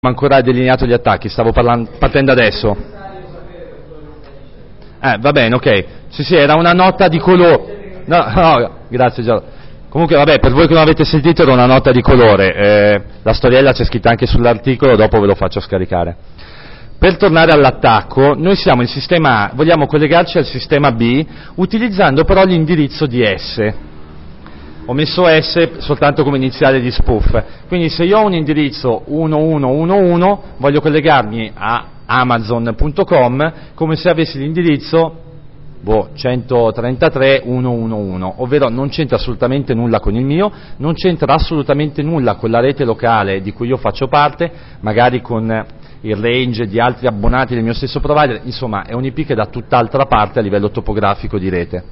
ancora delineato gli attacchi, stavo partendo adesso. Va bene, ok. Sì, era una nota di colore. No, grazie Giorgio. Comunque, vabbè, per voi che non avete sentito era una nota di colore. La storiella c'è scritta anche sull'articolo, dopo ve lo faccio scaricare. Per tornare all'attacco, noi siamo il sistema A, vogliamo collegarci al sistema B, utilizzando però l'indirizzo di S. Ho messo S soltanto come iniziale di spoof, quindi se io ho un indirizzo 1111 voglio collegarmi a amazon.com come se avessi l'indirizzo 133.111, ovvero non c'entra assolutamente nulla con il mio, non c'entra assolutamente nulla con la rete locale di cui io faccio parte, magari con il range di altri abbonati del mio stesso provider, insomma è un IP che da tutt'altra parte a livello topografico di rete.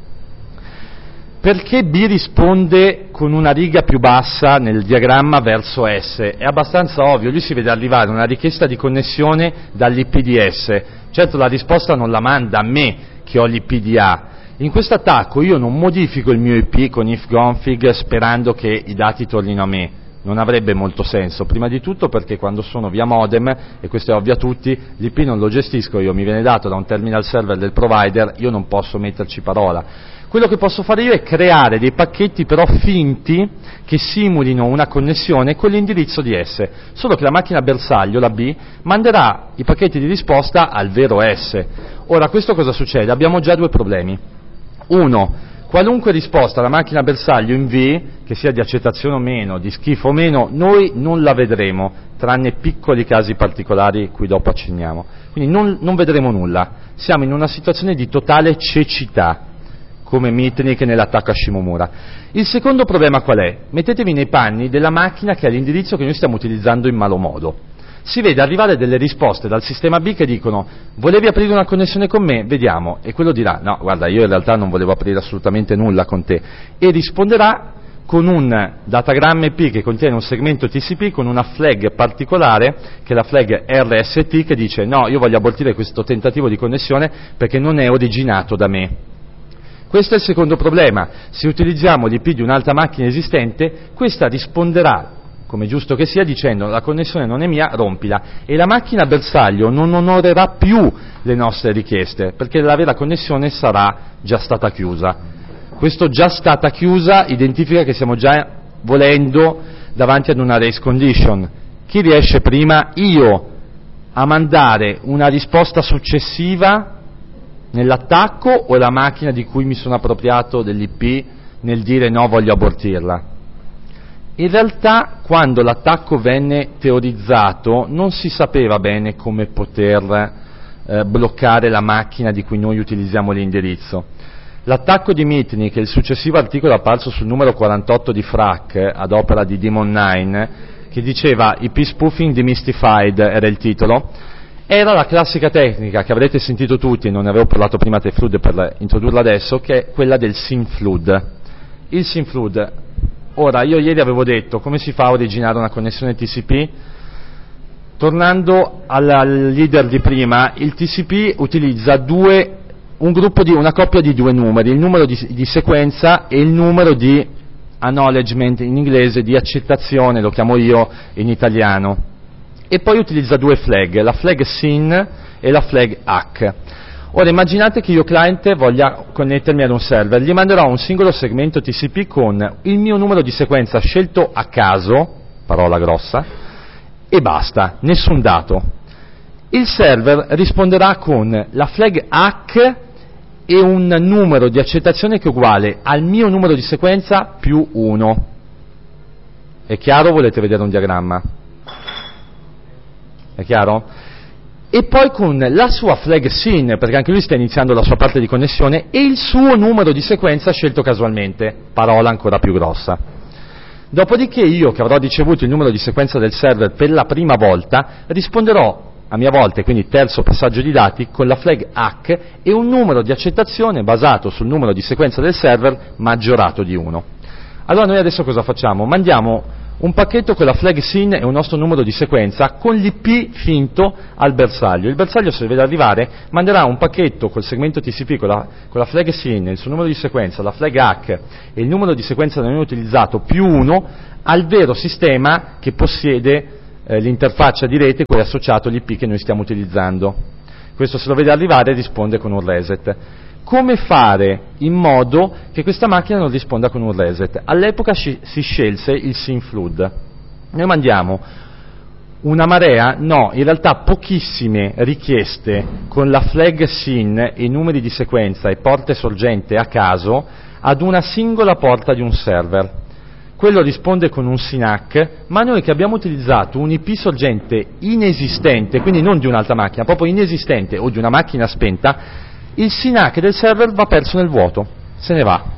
Perché B risponde con una riga più bassa nel diagramma verso S? È abbastanza ovvio, lui si vede arrivare una richiesta di connessione dall'IP di S. Certo la risposta non la manda a me che ho l'IP di A. In questo attacco io non modifico il mio IP con ifconfig sperando che i dati tornino a me. Non avrebbe molto senso, prima di tutto perché quando sono via modem, e questo è ovvio a tutti, l'IP non lo gestisco io, mi viene dato da un terminal server del provider, io non posso metterci parola. Quello che posso fare io è creare dei pacchetti però finti che simulino una connessione con l'indirizzo di S, solo che la macchina bersaglio, la B, manderà i pacchetti di risposta al vero S. Ora, questo cosa succede? Abbiamo già due problemi. Uno, qualunque risposta alla macchina bersaglio invii, che sia di accettazione o meno, di schifo o meno, noi non la vedremo, tranne piccoli casi particolari cui dopo accenniamo. Quindi non vedremo nulla. Siamo in una situazione di totale cecità, come Mitnick nell'attacco a Shimomura. Il secondo problema qual è? Mettetevi nei panni della macchina che ha l'indirizzo che noi stiamo utilizzando in malo modo. Si vede arrivare delle risposte dal sistema B che dicono volevi aprire una connessione con me? Vediamo. E quello dirà no, guarda, io in realtà non volevo aprire assolutamente nulla con te. E risponderà con un datagram IP che contiene un segmento TCP con una flag particolare, che è la flag RST, che dice no, io voglio abortire questo tentativo di connessione perché non è originato da me. Questo è il secondo problema. Se utilizziamo l'IP di un'altra macchina esistente, questa risponderà, come giusto che sia, dicendo la connessione non è mia, rompila. E la macchina bersaglio non onorerà più le nostre richieste, perché la vera connessione sarà già stata chiusa. Questo già stata chiusa identifica che stiamo già volendo davanti ad una race condition. Chi riesce prima? Io a mandare una risposta successiva nell'attacco o la macchina di cui mi sono appropriato dell'IP nel dire no, voglio abortirla. In realtà quando l'attacco venne teorizzato non si sapeva bene come poter bloccare la macchina di cui noi utilizziamo l'indirizzo. L'attacco di Mitnick e il successivo articolo apparso sul numero 48 di FRAC ad opera di Demon 9 che diceva IP spoofing demystified era il titolo. Era la classica tecnica che avrete sentito tutti, e non ne avevo parlato prima a Teflood per introdurla adesso, che è quella del SYNFlood. Il SYNFlood, ora io ieri avevo detto come si fa a originare una connessione TCP. Tornando al leader di prima, il TCP utilizza una coppia di due numeri, il numero di sequenza e il numero di acknowledgement in inglese, di accettazione, lo chiamo io in italiano. E poi utilizza due flag, la flag SYN e la flag ACK. Ora immaginate che io client voglia connettermi ad un server, gli manderò un singolo segmento TCP con il mio numero di sequenza scelto a caso, parola grossa, e basta, nessun dato. Il server risponderà con la flag ACK e un numero di accettazione che è uguale al mio numero di sequenza più 1. È chiaro o volete vedere un diagramma? È chiaro? E poi con la sua flag SYN, perché anche lui sta iniziando la sua parte di connessione, e il suo numero di sequenza scelto casualmente, parola ancora più grossa. Dopodiché io, che avrò ricevuto il numero di sequenza del server per la prima volta, risponderò a mia volta, quindi terzo passaggio di dati, con la flag ACK e un numero di accettazione basato sul numero di sequenza del server maggiorato di 1. Allora noi adesso cosa facciamo? Mandiamo un pacchetto con la flag SYN e un nostro numero di sequenza con l'IP finto al bersaglio. Il bersaglio, se vede arrivare, manderà un pacchetto col segmento TCP con la flag SYN, il suo numero di sequenza, la flag ACK e il numero di sequenza da noi utilizzato più 1 al vero sistema che possiede l'interfaccia di rete cui è associato l'IP che noi stiamo utilizzando. Questo, se lo vede arrivare, risponde con un reset. Come fare in modo che questa macchina non risponda con un reset? All'epoca si scelse il SYNFLOOD. Noi mandiamo una marea, no, in realtà pochissime richieste con la flag SYN e i numeri di sequenza e porte sorgente a caso ad una singola porta di un server. Quello risponde con un SYNAC, ma noi che abbiamo utilizzato un IP sorgente inesistente, quindi non di un'altra macchina, proprio inesistente o di una macchina spenta, il SYNAC del server va perso nel vuoto, se ne va.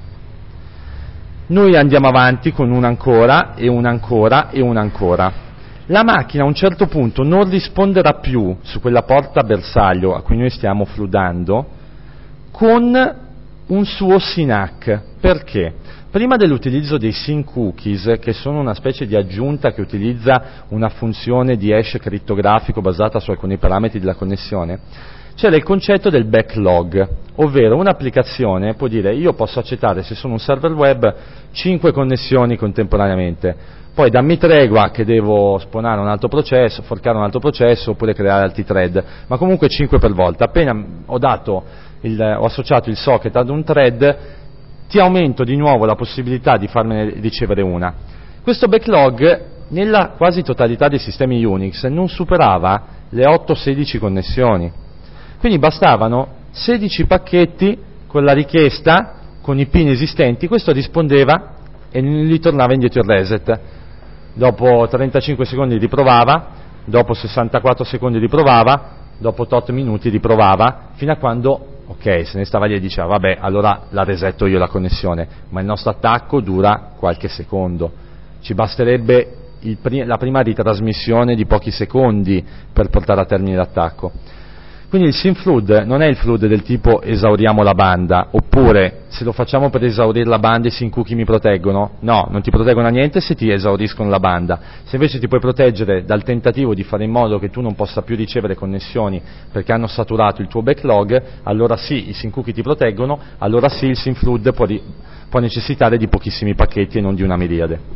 Noi andiamo avanti con una ancora e una ancora e una ancora. La macchina a un certo punto non risponderà più su quella porta bersaglio a cui noi stiamo floodando con un suo SYNAC. Perché? Prima dell'utilizzo dei sync cookies, che sono una specie di aggiunta che utilizza una funzione di hash crittografico basata su alcuni parametri della connessione, c'era il concetto del backlog, ovvero un'applicazione può dire io posso accettare, se sono un server web, 5 connessioni contemporaneamente, poi dammi tregua che devo spawnare un altro processo, forcare un altro processo oppure creare altri thread, ma comunque 5 per volta. Appena ho associato il socket ad un thread, ti aumento di nuovo la possibilità di farmene ricevere una. Questo backlog nella quasi totalità dei sistemi Unix non superava le 8-16 connessioni, quindi bastavano 16 pacchetti con la richiesta, con i pin esistenti, questo rispondeva e gli tornava indietro il reset. Dopo 35 secondi riprovava, dopo 64 secondi riprovava, dopo 8 minuti riprovava, fino a quando, ok, se ne stava lì e diceva, vabbè, allora la resetto io la connessione, ma il nostro attacco dura qualche secondo. Ci basterebbe la prima ritrasmissione di pochi secondi per portare a termine l'attacco. Quindi il SYNFLOOD non è il flood del tipo esauriamo la banda, oppure se lo facciamo per esaurire la banda i sync cookie mi proteggono. No, non ti proteggono a niente se ti esauriscono la banda. Se invece ti puoi proteggere dal tentativo di fare in modo che tu non possa più ricevere connessioni perché hanno saturato il tuo backlog, allora sì, i sync cookie ti proteggono, allora sì, il SYNFLOOD può necessitare di pochissimi pacchetti e non di una miriade.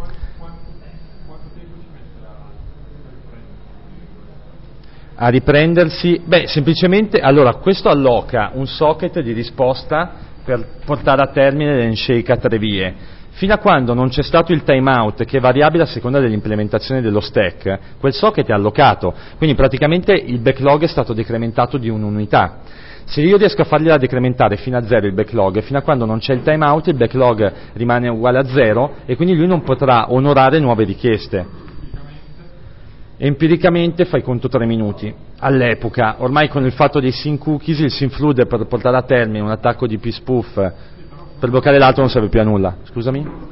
A riprendersi, semplicemente, allora questo alloca un socket di risposta per portare a termine l'handshake a 3 vie. Fino a quando non c'è stato il timeout, che è variabile a seconda dell'implementazione dello stack, quel socket è allocato, quindi praticamente il backlog è stato decrementato di un'unità. Se io riesco a fargliela decrementare fino a 0 il backlog, fino a quando non c'è il timeout, il backlog rimane uguale a 0 e quindi lui non potrà onorare nuove richieste. Empiricamente fai conto 3 minuti. All'epoca, ormai con il fatto dei sync cookies, il SYNFLOOD per portare a termine un attacco di P-spoof per bloccare l'altro non serve più a nulla. Scusami?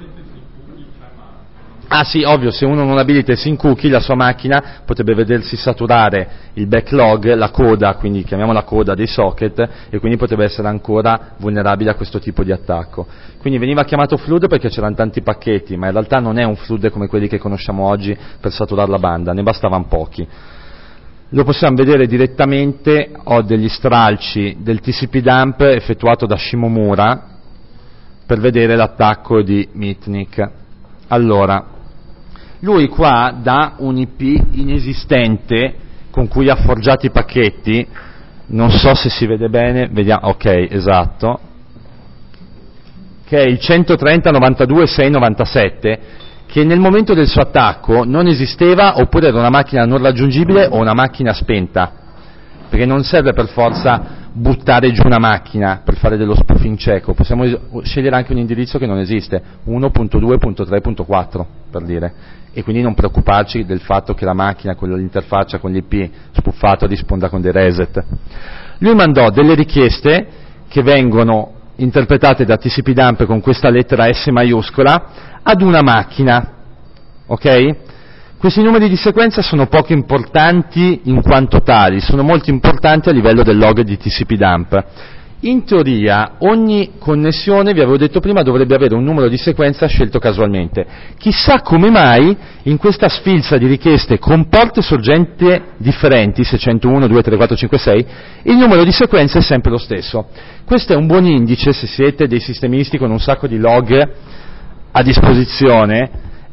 Ah sì, ovvio, se uno non abilita il sync cookie, la sua macchina potrebbe vedersi saturare il backlog, la coda, quindi chiamiamola coda dei socket, e quindi potrebbe essere ancora vulnerabile a questo tipo di attacco. Quindi veniva chiamato flood perché c'erano tanti pacchetti, ma in realtà non è un flood come quelli che conosciamo oggi per saturare la banda, ne bastavano pochi. Lo possiamo vedere direttamente, ho degli stralci del TCP dump effettuato da Shimomura per vedere l'attacco di Mitnick. Allora, lui qua dà un IP inesistente con cui ha forgiato i pacchetti, non so se si vede bene, vediamo, ok, esatto, che è il 130.92.697, che nel momento del suo attacco non esisteva, oppure era una macchina non raggiungibile o una macchina spenta, perché non serve per forza buttare giù una macchina per fare dello spoofing cieco, possiamo scegliere anche un indirizzo che non esiste, 1.2.3.4 per dire, e quindi non preoccuparci del fatto che la macchina con l'interfaccia con l'IP spuffato risponda con dei reset. Lui mandò delle richieste che vengono interpretate da TCP dump con questa lettera S maiuscola ad una macchina, ok? Questi numeri di sequenza sono poco importanti in quanto tali, sono molto importanti a livello del log di TCP dump. In teoria ogni connessione, vi avevo detto prima, dovrebbe avere un numero di sequenza scelto casualmente. Chissà come mai in questa sfilza di richieste con porte sorgente differenti, 601, 2, 3, 4, 5, 6, il numero di sequenza è sempre lo stesso. Questo è un buon indice, se siete dei sistemisti con un sacco di log a disposizione,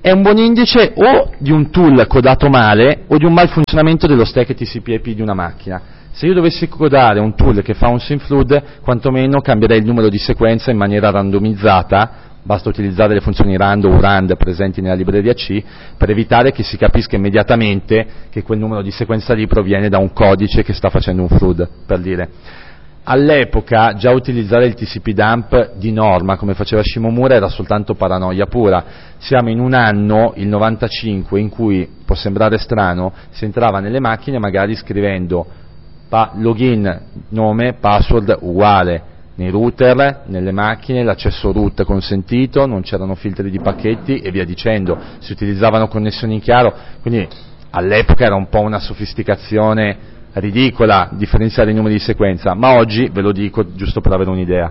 è un buon indice o di un tool codato male o di un malfunzionamento dello stack TCP/IP di una macchina. Se io dovessi codare un tool che fa un SYNFLOOD, quantomeno cambierei il numero di sequenza in maniera randomizzata, basta utilizzare le funzioni rand o rand presenti nella libreria C per evitare che si capisca immediatamente che quel numero di sequenza lì proviene da un codice che sta facendo un flood, per dire. All'epoca già utilizzare il TCP dump di norma, come faceva Shimomura, era soltanto paranoia pura. Siamo in un anno, il 95, in cui, può sembrare strano, si entrava nelle macchine magari scrivendo login, nome, password uguale. Nei router, nelle macchine, l'accesso root consentito, non c'erano filtri di pacchetti e via dicendo. Si utilizzavano connessioni in chiaro, quindi all'epoca era un po' una sofisticazione ridicola differenziare i numeri di sequenza, ma oggi ve lo dico giusto per avere un'idea.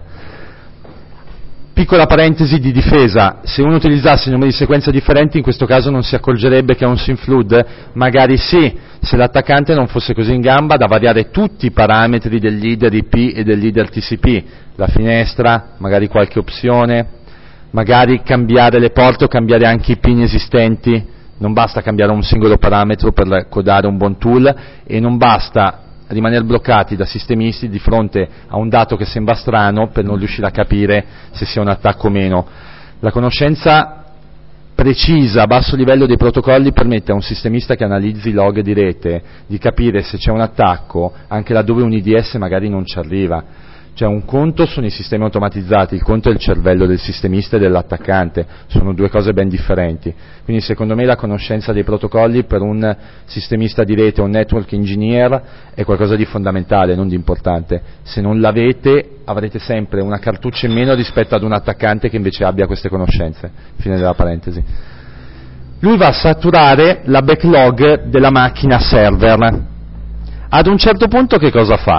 Piccola parentesi di difesa: se uno utilizzasse i numeri di sequenza differenti, in questo caso non si accorgerebbe che è un SYNFLOOD? Magari sì, se l'attaccante non fosse così in gamba da variare tutti i parametri del leader IP e del leader TCP, la finestra, magari qualche opzione, magari cambiare le porte o cambiare anche i pin esistenti. Non basta cambiare un singolo parametro per codare un buon tool, e non basta rimanere bloccati da sistemisti di fronte a un dato che sembra strano per non riuscire a capire se sia un attacco o meno. La conoscenza precisa a basso livello dei protocolli permette a un sistemista che analizzi i log di rete di capire se c'è un attacco anche laddove un IDS magari non ci arriva. Cioè, un conto sono i sistemi automatizzati, il conto è il cervello del sistemista e dell'attaccante, sono due cose ben differenti. Quindi secondo me la conoscenza dei protocolli per un sistemista di rete o un network engineer è qualcosa di fondamentale, non di importante. Se non l'avete, avrete sempre una cartuccia in meno rispetto ad un attaccante che invece abbia queste conoscenze. Fine della parentesi. Lui va a saturare la backlog della macchina server. Ad un certo punto che cosa fa?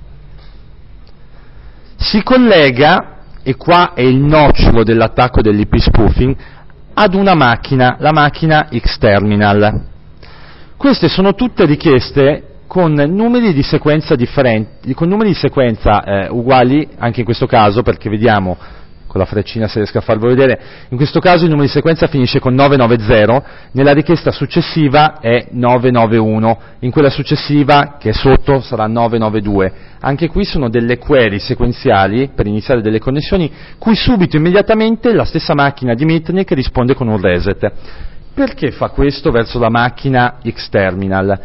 Si collega, e qua è il nocciolo dell'attacco dell'IP spoofing, ad una macchina, la macchina Xterminal. Queste sono tutte richieste con numeri di sequenza differenti, con numeri di sequenza uguali, anche in questo caso, perché vediamo con la freccina se riesco a farvelo vedere, in questo caso il numero di sequenza finisce con 990, nella richiesta successiva è 991, in quella successiva che è sotto sarà 992. Anche qui sono delle query sequenziali per iniziare delle connessioni, cui subito, immediatamente, la stessa macchina di Mitnick risponde con un reset. Perché fa questo verso la macchina Xterminal?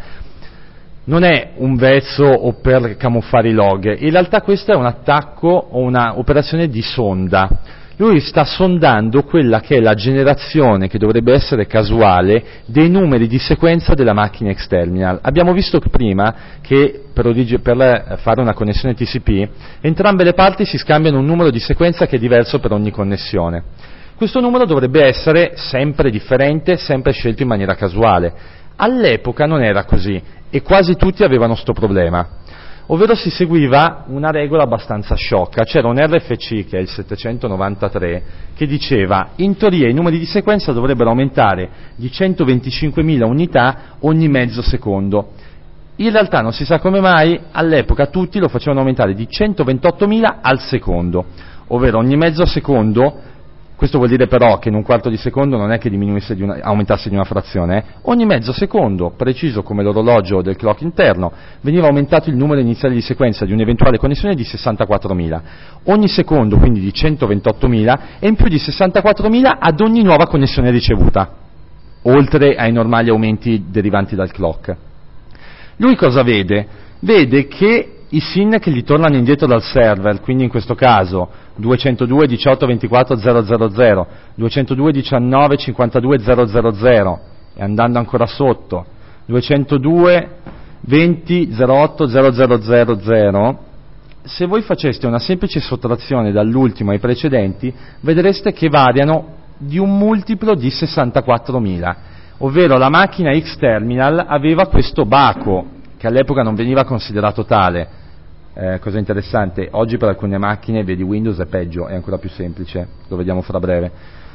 Non è un vezzo o per camuffare i log, in realtà questo è un attacco o una operazione di sonda. Lui sta sondando quella che è la generazione, che dovrebbe essere casuale, dei numeri di sequenza della macchina Xterminal. Abbiamo visto prima che per fare una connessione TCP, entrambe le parti si scambiano un numero di sequenza che è diverso per ogni connessione. Questo numero dovrebbe essere sempre differente, sempre scelto in maniera casuale. All'epoca non era così e quasi tutti avevano sto problema, ovvero si seguiva una regola abbastanza sciocca. C'era un RFC, che è il 793, che diceva in teoria i numeri di sequenza dovrebbero aumentare di 125.000 unità ogni mezzo secondo. In realtà non si sa come mai all'epoca tutti lo facevano aumentare di 128.000 al secondo, ovvero ogni mezzo secondo. Questo vuol dire però che in un quarto di secondo non è che diminuisse aumentasse di una frazione, ogni mezzo secondo, preciso come l'orologio del clock interno, veniva aumentato il numero iniziale di sequenza di un'eventuale connessione di 64.000, ogni secondo quindi di 128.000 e in più di 64.000 ad ogni nuova connessione ricevuta, oltre ai normali aumenti derivanti dal clock. Lui cosa vede? Vede che i SYN che gli tornano indietro dal server, quindi in questo caso 202 18 24 000, 202 19 52 000 e andando ancora sotto 202 20 08 0000, se voi faceste una semplice sottrazione dall'ultimo ai precedenti vedreste che variano di un multiplo di 64.000, ovvero la macchina Xterminal aveva questo baco che all'epoca non veniva considerato tale. Cosa interessante, oggi per alcune macchine, vedi Windows è peggio, è ancora più semplice, lo vediamo fra breve.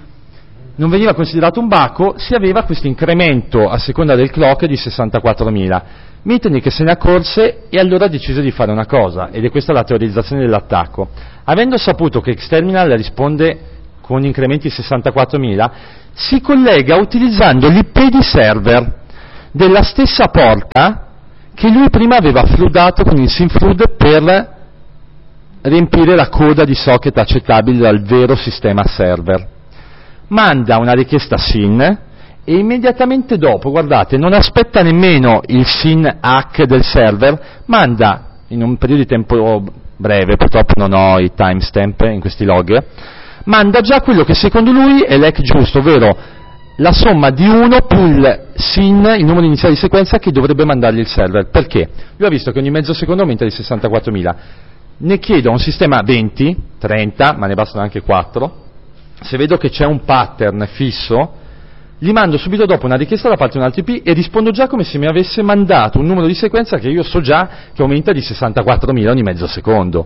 Non veniva considerato un baco, si aveva questo incremento a seconda del clock di 64.000. Mitnick se ne accorse e allora decise di fare una cosa, ed è questa la teorizzazione dell'attacco. Avendo saputo che Xterminal risponde con incrementi 64.000, si collega utilizzando l'IP di server della stessa porta che lui prima aveva floodato con il SymFlood per riempire la coda di socket accettabili dal vero sistema server. Manda una richiesta SYN e immediatamente dopo, guardate, non aspetta nemmeno il SYN hack del server, manda in un periodo di tempo breve, purtroppo non ho i timestamp in questi log, manda già quello che secondo lui è l'hack giusto, ovvero la somma di 1 più il SYN, il numero iniziale di sequenza che dovrebbe mandargli il server. Perché? Lui ha visto che ogni mezzo secondo aumenta di 64.000. Ne chiedo a un sistema 20, 30, ma ne bastano anche 4. Se vedo che c'è un pattern fisso, gli mando subito dopo una richiesta da parte di un altro IP e rispondo già come se mi avesse mandato un numero di sequenza che io so già che aumenta di 64.000 ogni mezzo secondo.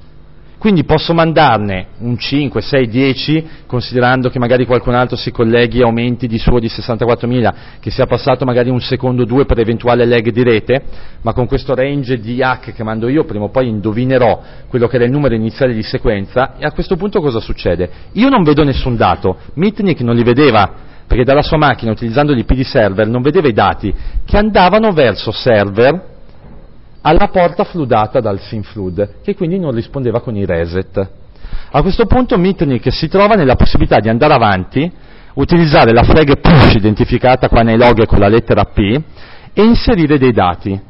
Quindi posso mandarne un 5, 6, 10, considerando che magari qualcun altro si colleghi e aumenti di suo di 64.000, che sia passato magari un secondo o due per eventuale lag di rete, ma con questo range di hack che mando io, prima o poi indovinerò quello che era il numero iniziale di sequenza, e a questo punto cosa succede? Io non vedo nessun dato, Mitnick non li vedeva, perché dalla sua macchina, utilizzando l'IP di server, non vedeva i dati che andavano verso server alla porta floodata dal SymFlood, che quindi non rispondeva con i reset. A questo punto Mitnick si trova nella possibilità di andare avanti, utilizzare la flag push identificata qua nei log con la lettera P e inserire dei dati.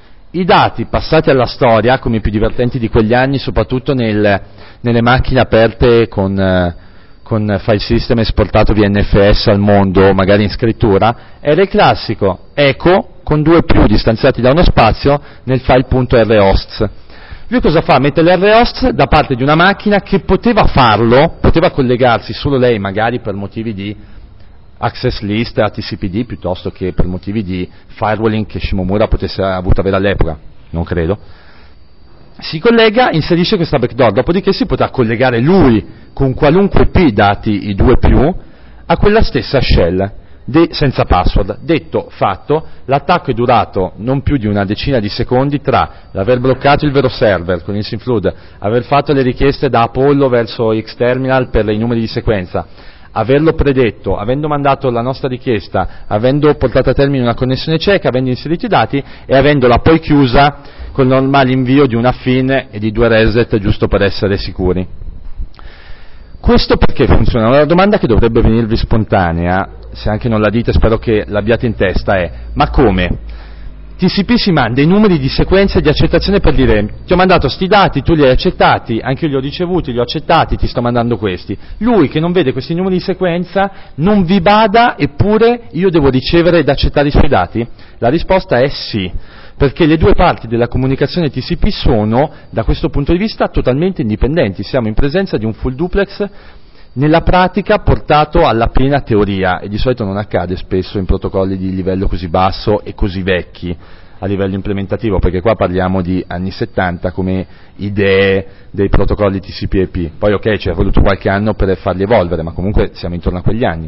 I dati passati alla storia, come i più divertenti di quegli anni, soprattutto nelle macchine aperte con file system esportato via NFS al mondo, magari in scrittura, era il classico echo con 2 più distanziati da uno spazio nel file .rhosts. Lui cosa fa? Mette l'rhosts da parte di una macchina che poteva farlo, poteva collegarsi solo lei magari per motivi di access list a TCPD piuttosto che per motivi di firewalling che Shimomura potesse avuto avere all'epoca, non credo. Si collega, inserisce questa backdoor, dopodiché si potrà collegare lui con qualunque IP dati i 2 più a quella stessa shell senza password. Detto, fatto, l'attacco è durato non più di una decina di secondi tra l'aver bloccato il vero server con il SymFlood, aver fatto le richieste da Apollo verso Xterminal per i numeri di sequenza, averlo predetto, avendo mandato la nostra richiesta, avendo portato a termine una connessione cieca, avendo inserito i dati e avendola poi chiusa col normale invio di una FIN e di 2 reset giusto per essere sicuri. Questo perché funziona? Una domanda che dovrebbe venirvi spontanea, se anche non la dite spero che l'abbiate in testa, è: ma come? TCP si manda i numeri di sequenza di accettazione per dire: ti ho mandato sti dati, tu li hai accettati, anche io li ho ricevuti, li ho accettati, ti sto mandando questi. Lui che non vede questi numeri di sequenza non vi bada, eppure io devo ricevere ed accettare i suoi dati? La risposta è sì, perché le due parti della comunicazione TCP sono, da questo punto di vista, totalmente indipendenti. Siamo in presenza di un full duplex nella pratica portato alla piena teoria, e di solito non accade spesso in protocolli di livello così basso e così vecchi a livello implementativo, perché qua parliamo di anni 70 come idee dei protocolli TCP/IP. Poi ok, ci è voluto qualche anno per farli evolvere, ma comunque siamo intorno a quegli anni.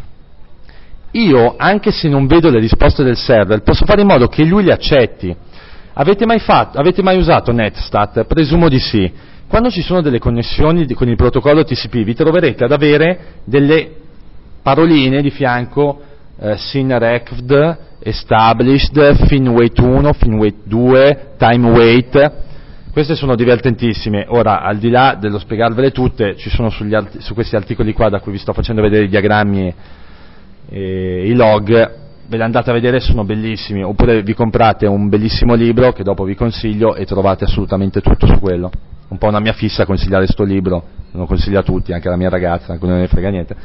Io, anche se non vedo le risposte del server, posso fare in modo che lui le accetti. Avete mai usato Netstat? Presumo di sì. Quando ci sono delle connessioni con il protocollo TCP vi troverete ad avere delle paroline di fianco, SYN-RECVD, Established, FinWait 1, FinWait 2, TimeWait. Queste sono divertentissime. Ora, al di là dello spiegarvele tutte, ci sono su questi articoli qua da cui vi sto facendo vedere i diagrammi e i log, ve li andate a vedere, sono bellissimi, oppure vi comprate un bellissimo libro che dopo vi consiglio e trovate assolutamente tutto su quello. Un po' una mia fissa consigliare sto libro, lo consiglio a tutti, anche alla mia ragazza, anche non ne frega niente.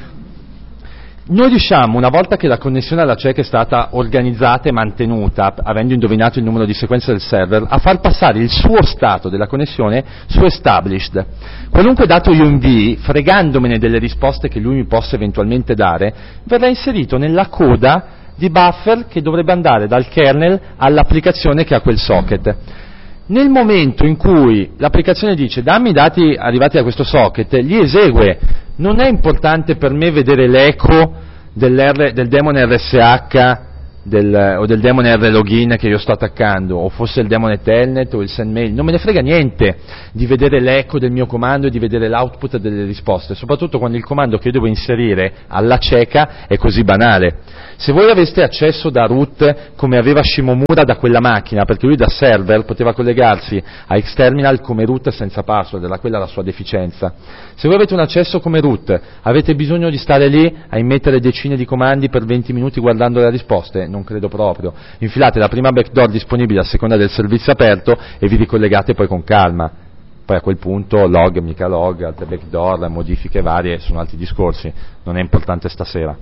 Noi riusciamo, una volta che la connessione alla CEC è stata organizzata e mantenuta, avendo indovinato il numero di sequenza del server, a far passare il suo stato della connessione su established. Qualunque dato io invii, fregandomene delle risposte che lui mi possa eventualmente dare, verrà inserito nella coda di buffer che dovrebbe andare dal kernel all'applicazione che ha quel socket. Nel momento in cui l'applicazione dice dammi i dati arrivati da questo socket, li esegue. Non è importante per me vedere l'eco del demon RSH o del daemon rlogin che io sto attaccando, o fosse il daemon telnet o il sendmail, non me ne frega niente di vedere l'eco del mio comando e di vedere l'output delle risposte, soprattutto quando il comando che io devo inserire alla cieca è così banale. Se voi aveste accesso da root come aveva Shimomura da quella macchina, perché lui da server poteva collegarsi a Xterminal come root senza password, era quella la sua deficienza. Se voi avete un accesso come root, avete bisogno di stare lì a immettere decine di comandi per 20 minuti guardando le risposte? Non credo proprio. Infilate la prima backdoor disponibile a seconda del servizio aperto e vi ricollegate poi con calma. Poi a quel punto log, mica log, altre backdoor, modifiche varie, sono altri discorsi, non è importante stasera.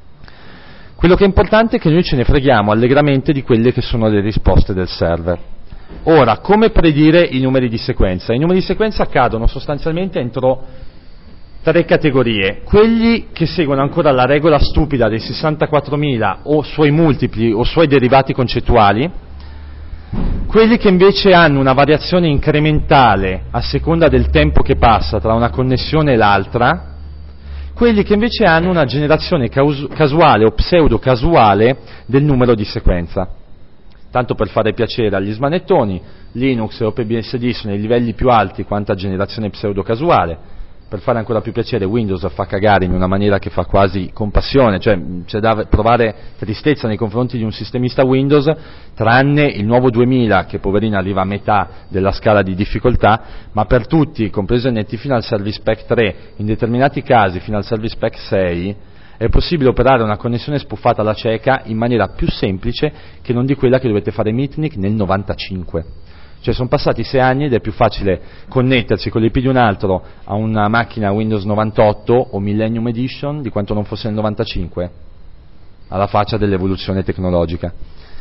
Quello che è importante è che noi ce ne freghiamo allegramente di quelle che sono le risposte del server. Ora, come predire i numeri di sequenza? I numeri di sequenza accadono sostanzialmente entro 3 categorie: quelli che seguono ancora la regola stupida dei 64.000 o suoi multipli o suoi derivati concettuali, quelli che invece hanno una variazione incrementale a seconda del tempo che passa tra una connessione e l'altra, quelli che invece hanno una generazione casuale o pseudo-casuale del numero di sequenza. Tanto per fare piacere agli smanettoni, Linux e OpenBSD sono ai livelli più alti quanto a generazione pseudo-casuale. Per fare ancora più piacere, Windows fa cagare in una maniera che fa quasi compassione, cioè c'è da provare tristezza nei confronti di un sistemista Windows, tranne il nuovo 2000 che poverino arriva a metà della scala di difficoltà, ma per tutti, compreso NT fino al Service Pack 3, in determinati casi fino al Service Pack 6, è possibile operare una connessione spuffata alla cieca in maniera più semplice che non di quella che dovete fare Mitnick nel 95. Cioè sono passati 6 anni ed è più facile connettersi con l'IP di un altro a una macchina Windows 98 o Millennium Edition di quanto non fosse nel 95, alla faccia dell'evoluzione tecnologica.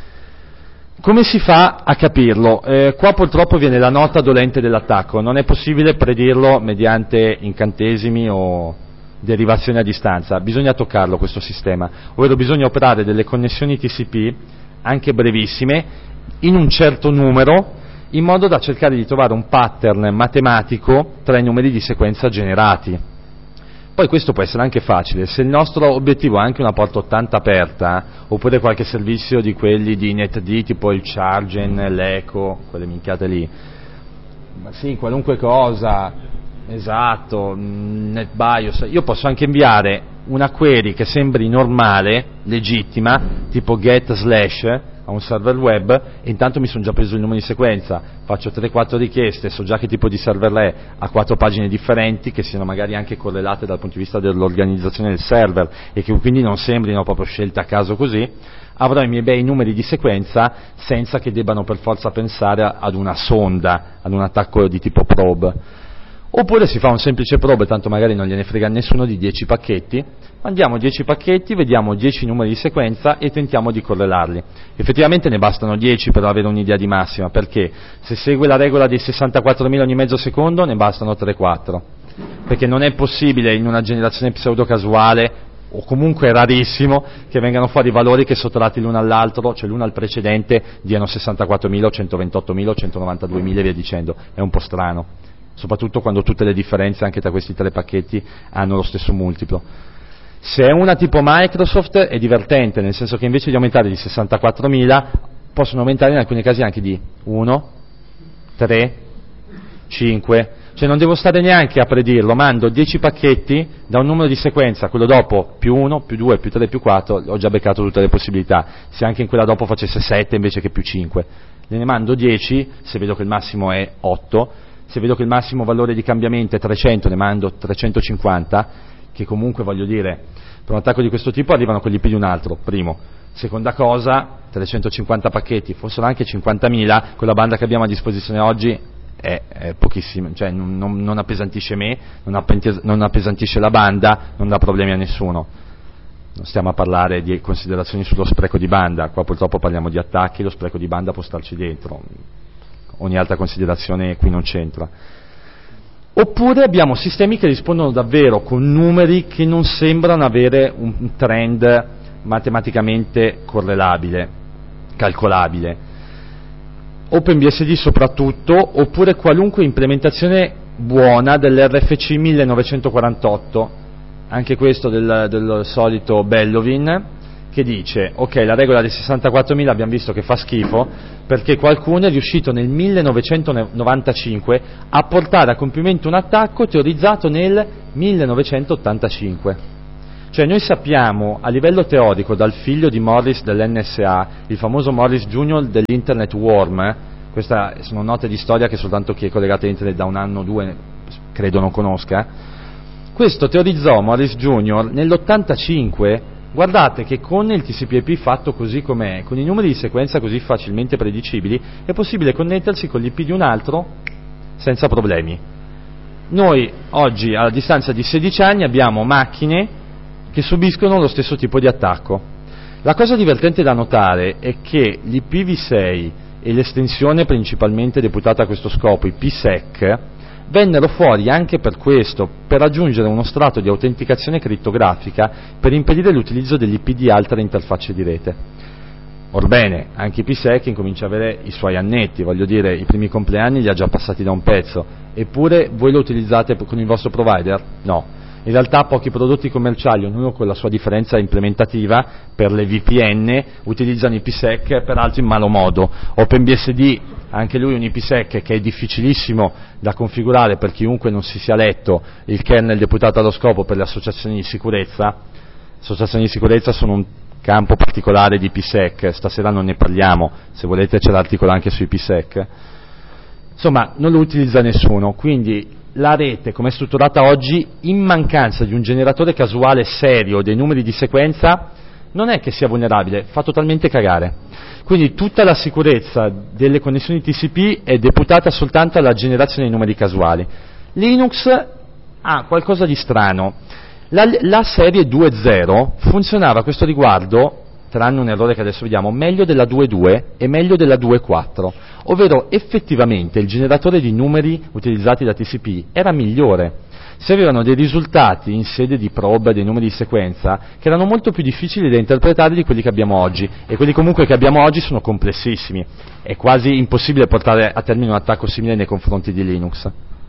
Come si fa a capirlo? Qua purtroppo viene la nota dolente dell'attacco, non è possibile predirlo mediante incantesimi o derivazioni a distanza, bisogna toccarlo questo sistema, ovvero bisogna operare delle connessioni TCP, anche brevissime, in un certo numero, in modo da cercare di trovare un pattern matematico tra i numeri di sequenza generati. Poi questo può essere anche facile, se il nostro obiettivo è anche una porta 80 aperta, oppure qualche servizio di quelli di NetD, tipo il Chargen, l'Eco, quelle minchiate lì, ma sì, qualunque cosa, esatto, NetBIOS, io posso anche inviare una query che sembri normale, legittima, tipo get / a un server web, e intanto mi sono già preso il numero di sequenza, faccio 3-4 richieste, so già che tipo di server è, a 4 pagine differenti, che siano magari anche correlate dal punto di vista dell'organizzazione del server, e che quindi non sembrino proprio scelte a caso così, avrò i miei bei numeri di sequenza senza che debbano per forza pensare ad una sonda, ad un attacco di tipo probe. Oppure si fa un semplice probe, tanto magari non gliene frega a nessuno, di 10 pacchetti, mandiamo 10 pacchetti, vediamo 10 numeri di sequenza e tentiamo di correlarli. Effettivamente ne bastano 10 per avere un'idea di massima, perché se segue la regola dei 64.000 ogni mezzo secondo ne bastano 3-4, perché non è possibile in una generazione pseudo-casuale, o comunque rarissimo, che vengano fuori valori che sottratti l'uno all'altro, cioè l'uno al precedente, diano 64.000, 128.000, 192.000 e via dicendo, è un po' strano. Soprattutto quando tutte le differenze anche tra questi 3 pacchetti hanno lo stesso multiplo. Se è una tipo Microsoft è divertente, nel senso che invece di aumentare di 64.000 possono aumentare in alcuni casi anche di 1, 3, 5, cioè non devo stare neanche a predirlo, mando 10 pacchetti da un numero di sequenza, quello dopo più 1, più 2, più 3, più 4, ho già beccato tutte le possibilità, se anche in quella dopo facesse 7 invece che più 5, ne mando 10, se vedo che il massimo è 8, se vedo che il massimo valore di cambiamento è 300, ne mando 350, che comunque voglio dire, per un attacco di questo tipo arrivano quelli più di un altro, primo. Seconda cosa, 350 pacchetti, fossero anche 50.000, con la banda che abbiamo a disposizione oggi è pochissimo, cioè non appesantisce me, non appesantisce la banda, non dà problemi a nessuno. Non stiamo a parlare di considerazioni sullo spreco di banda, qua purtroppo parliamo di attacchi, lo spreco di banda può starci dentro. Ogni altra considerazione qui non c'entra. Oppure abbiamo sistemi che rispondono davvero con numeri che non sembrano avere un trend matematicamente correlabile, calcolabile. OpenBSD soprattutto, oppure qualunque implementazione buona dell'RFC 1948, anche questo del solito Bellovin, che dice, ok, la regola dei 64.000 abbiamo visto che fa schifo, perché qualcuno è riuscito nel 1995 a portare a compimento un attacco teorizzato nel 1985. Cioè noi sappiamo a livello teorico dal figlio di Morris dell'NSA, il famoso Morris Jr. dell'Internet Worm, queste sono note di storia che soltanto chi è collegato a Internet da un anno o due credo non conosca, questo teorizzò Morris Jr. nell'85. Guardate che con il TCP/IP fatto così com'è, con i numeri di sequenza così facilmente predicibili, è possibile connettersi con l'IP di un altro senza problemi. Noi oggi, a distanza di 16 anni, abbiamo macchine che subiscono lo stesso tipo di attacco. La cosa divertente da notare è che l'IPv6 e l'estensione principalmente deputata a questo scopo, IPsec, vennero fuori anche per questo, per aggiungere uno strato di autenticazione crittografica per impedire l'utilizzo dell'IP di altre interfacce di rete. Orbene, anche IPsec incomincia a avere i suoi annetti, voglio dire, i primi compleanni li ha già passati da un pezzo, eppure voi lo utilizzate con il vostro provider? No. In realtà pochi prodotti commerciali, ognuno con la sua differenza implementativa, per le VPN utilizzano IPsec, peraltro in malo modo. OpenBSD, anche lui un IPsec che è difficilissimo da configurare per chiunque non si sia letto il kernel deputato allo scopo per le associazioni di sicurezza. Le associazioni di sicurezza sono un campo particolare di IPsec, stasera non ne parliamo, se volete c'è l'articolo anche su IPsec. Insomma, non lo utilizza nessuno, quindi la rete, come è strutturata oggi, in mancanza di un generatore casuale serio dei numeri di sequenza, non è che sia vulnerabile, fa totalmente cagare. Quindi tutta la sicurezza delle connessioni TCP è deputata soltanto alla generazione dei numeri casuali. Linux ha qualcosa di strano. La serie 2.0 funzionava a questo riguardo, tranne un errore che adesso vediamo, meglio della 2.2 e meglio della 2.4, ovvero effettivamente il generatore di numeri utilizzati da TCP era migliore. Si avevano dei risultati in sede di probe dei numeri di sequenza che erano molto più difficili da interpretare di quelli che abbiamo oggi, e quelli comunque che abbiamo oggi sono complessissimi. È quasi impossibile portare a termine un attacco simile nei confronti di Linux.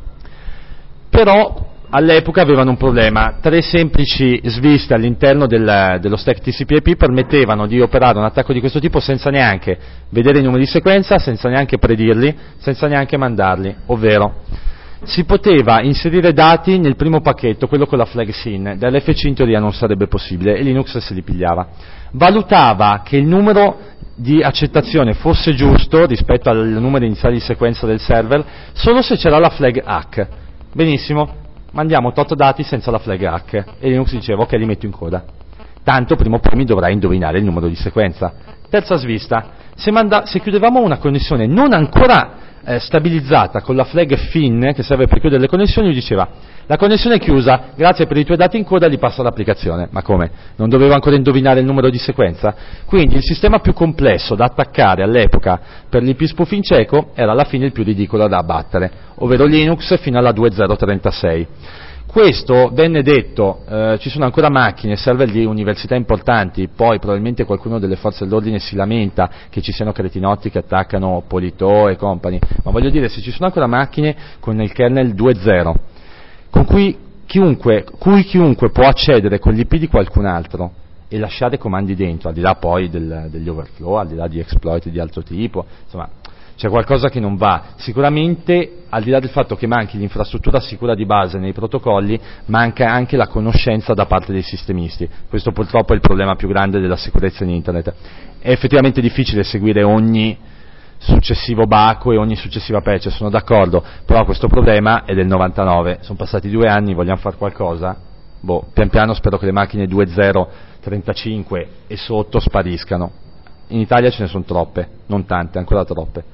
Però all'epoca avevano un problema: 3 semplici sviste all'interno dello stack TCP/IP permettevano di operare un attacco di questo tipo senza neanche vedere i numeri di sequenza, senza neanche predirli, senza neanche mandarli, ovvero si poteva inserire dati nel primo pacchetto, quello con la flag SYN, dall'FC in teoria non sarebbe possibile e Linux se li pigliava. Valutava che il numero di accettazione fosse giusto rispetto al numero iniziale di sequenza del server solo se c'era la flag hack. Benissimo, mandiamo tot dati senza la flag hack, e Linux diceva ok, li metto in coda, tanto prima o poi mi dovrai indovinare il numero di sequenza. Terza svista: se chiudevamo una connessione non ancora stabilizzata con la flag FIN che serve per chiudere le connessioni, lui diceva la connessione è chiusa, grazie per i tuoi dati in coda, li passa all'applicazione. Ma come? Non dovevo ancora indovinare il numero di sequenza? Quindi il sistema più complesso da attaccare all'epoca per l'IP spoofing cieco era alla fine il più ridicolo da abbattere, ovvero Linux fino alla 2.036. Questo venne detto, ci sono ancora macchine, server di università importanti, poi probabilmente qualcuno delle forze dell'ordine si lamenta che ci siano cretinotti che attaccano Polito e compagni, ma voglio dire, se ci sono ancora macchine con il kernel 2.0, con cui chiunque può accedere con l'IP di qualcun altro e lasciare comandi dentro, al di là poi degli overflow, al di là di exploit di altro tipo, insomma, c'è qualcosa che non va. Sicuramente, al di là del fatto che manchi l'infrastruttura sicura di base nei protocolli, manca anche la conoscenza da parte dei sistemisti. Questo purtroppo è il problema più grande della sicurezza in Internet. È effettivamente difficile seguire ogni successivo baco e ogni successiva patch, sono d'accordo, però questo problema è del 99, sono passati 2 anni, vogliamo fare qualcosa? Pian piano spero che le macchine 2.0, 35 e sotto spariscano. In Italia ce ne sono troppe, non tante, ancora troppe.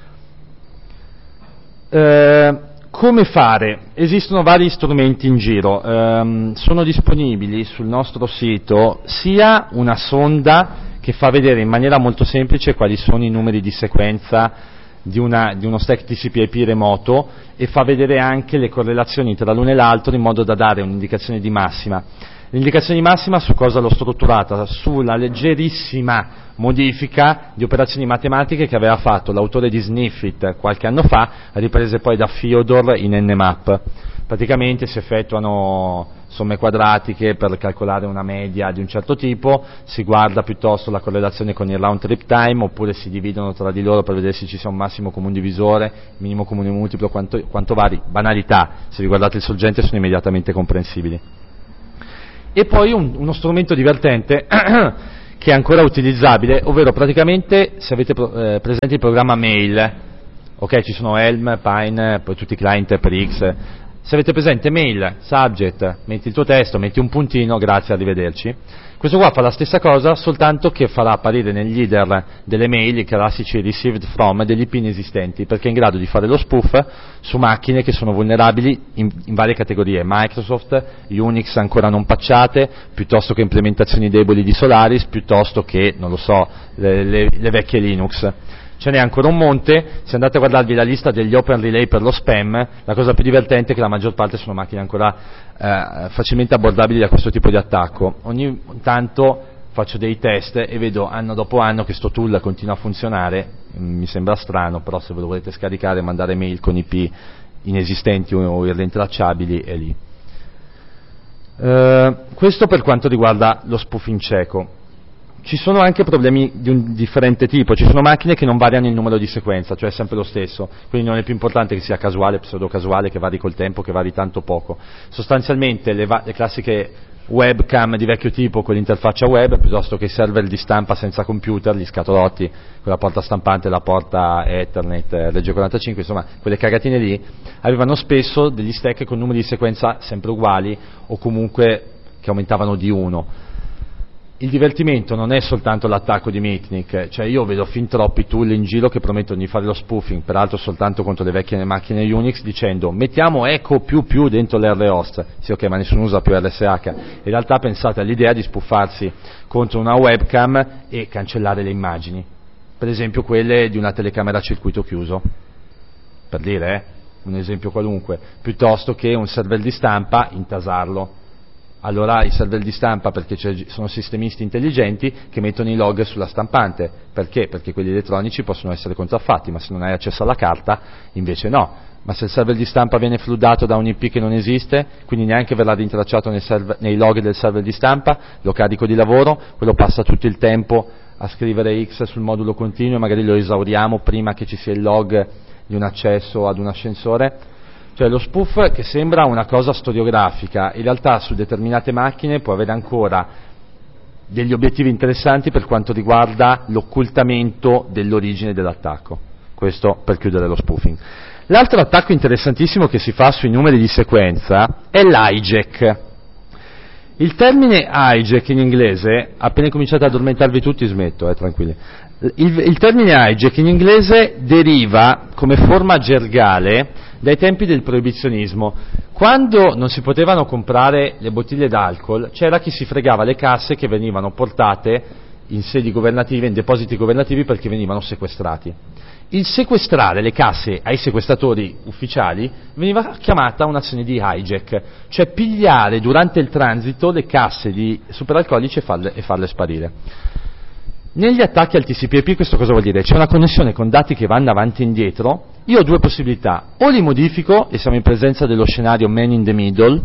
Come fare? Esistono vari strumenti in giro, sono disponibili sul nostro sito sia una sonda che fa vedere in maniera molto semplice quali sono i numeri di sequenza di uno stack TCP/IP remoto, e fa vedere anche le correlazioni tra l'uno e l'altro in modo da dare un'indicazione di massima. L'indicazione di massima su cosa l'ho strutturata? Sulla leggerissima modifica di operazioni matematiche che aveva fatto l'autore di Sniffit qualche anno fa, riprese poi da Fyodor in Nmap. Praticamente si effettuano somme quadratiche per calcolare una media di un certo tipo, si guarda piuttosto la correlazione con il round trip time, oppure si dividono tra di loro per vedere se ci sia un massimo comune divisore, minimo comune multiplo, quanto vari. Banalità, se vi guardate il sorgente sono immediatamente comprensibili. E poi uno strumento divertente che è ancora utilizzabile, ovvero praticamente se avete presente il programma Mail, ok, ci sono Helm, Pine, poi tutti i client per X. Se avete presente Mail, subject, metti il tuo testo, metti un puntino, grazie, arrivederci. Questo qua fa la stessa cosa, soltanto che farà apparire negli header delle mail i classici received from degli IP inesistenti, perché è in grado di fare lo spoof su macchine che sono vulnerabili in varie categorie, Microsoft, Unix ancora non patchate, piuttosto che implementazioni deboli di Solaris, piuttosto che, non lo so, le vecchie Linux. Ce n'è ancora un monte, se andate a guardarvi la lista degli open relay per lo spam, la cosa più divertente è che la maggior parte sono macchine ancora facilmente abbordabili da questo tipo di attacco. Ogni tanto faccio dei test e vedo anno dopo anno che sto tool continua a funzionare, mi sembra strano, però se ve lo volete scaricare e mandare mail con IP inesistenti o irrintracciabili è lì. Questo per quanto riguarda lo spoofing cieco. Ci sono anche problemi di un differente tipo, ci sono macchine che non variano il numero di sequenza, cioè è sempre lo stesso, quindi non è più importante che sia casuale, pseudo-casuale, che vari col tempo, che vari tanto poco. Sostanzialmente le classiche webcam di vecchio tipo con l'interfaccia web, piuttosto che i server di stampa senza computer, gli scatolotti con la porta stampante, la porta Ethernet, Regge 45, insomma quelle cagatine lì, avevano spesso degli stack con numeri di sequenza sempre uguali o comunque che aumentavano di 1. Il divertimento non è soltanto l'attacco di Mitnick, cioè io vedo fin troppi tool in giro che promettono di fare lo spoofing, peraltro soltanto contro le vecchie macchine Unix, dicendo mettiamo echo più dentro l'RHost, sì ok, ma nessuno usa più RSH, in realtà pensate all'idea di spuffarsi contro una webcam e cancellare le immagini, per esempio quelle di una telecamera a circuito chiuso, per dire, un esempio qualunque, piuttosto che un server di stampa, intasarlo. Allora i server di stampa, perché sono sistemisti intelligenti che mettono i log sulla stampante, perché? Perché quelli elettronici possono essere contraffatti, ma se non hai accesso alla carta invece no. Ma se il server di stampa viene floodato da un IP che non esiste, quindi neanche verrà rintracciato nei log del server di stampa, lo carico di lavoro, quello passa tutto il tempo a scrivere X sul modulo continuo e magari lo esauriamo prima che ci sia il log di un accesso ad un ascensore. Cioè lo spoof, che sembra una cosa storiografica, in realtà su determinate macchine può avere ancora degli obiettivi interessanti per quanto riguarda l'occultamento dell'origine dell'attacco. Questo per chiudere lo spoofing. L'altro attacco interessantissimo che si fa sui numeri di sequenza è l'hijack. Il termine hijack in inglese, appena cominciate ad addormentarvi tutti smetto, tranquilli. Il termine hijack in inglese deriva come forma gergale dai tempi del proibizionismo. Quando non si potevano comprare le bottiglie d'alcol, c'era chi si fregava le casse che venivano portate in sedi governative, in depositi governativi, perché venivano sequestrati. Il sequestrare le casse ai sequestratori ufficiali veniva chiamata un'azione di hijack, cioè pigliare durante il transito le casse di superalcolici e farle sparire. Negli attacchi al TCP/IP questo cosa vuol dire? C'è una connessione con dati che vanno avanti e indietro, io ho due possibilità, o li modifico e siamo in presenza dello scenario man in the middle,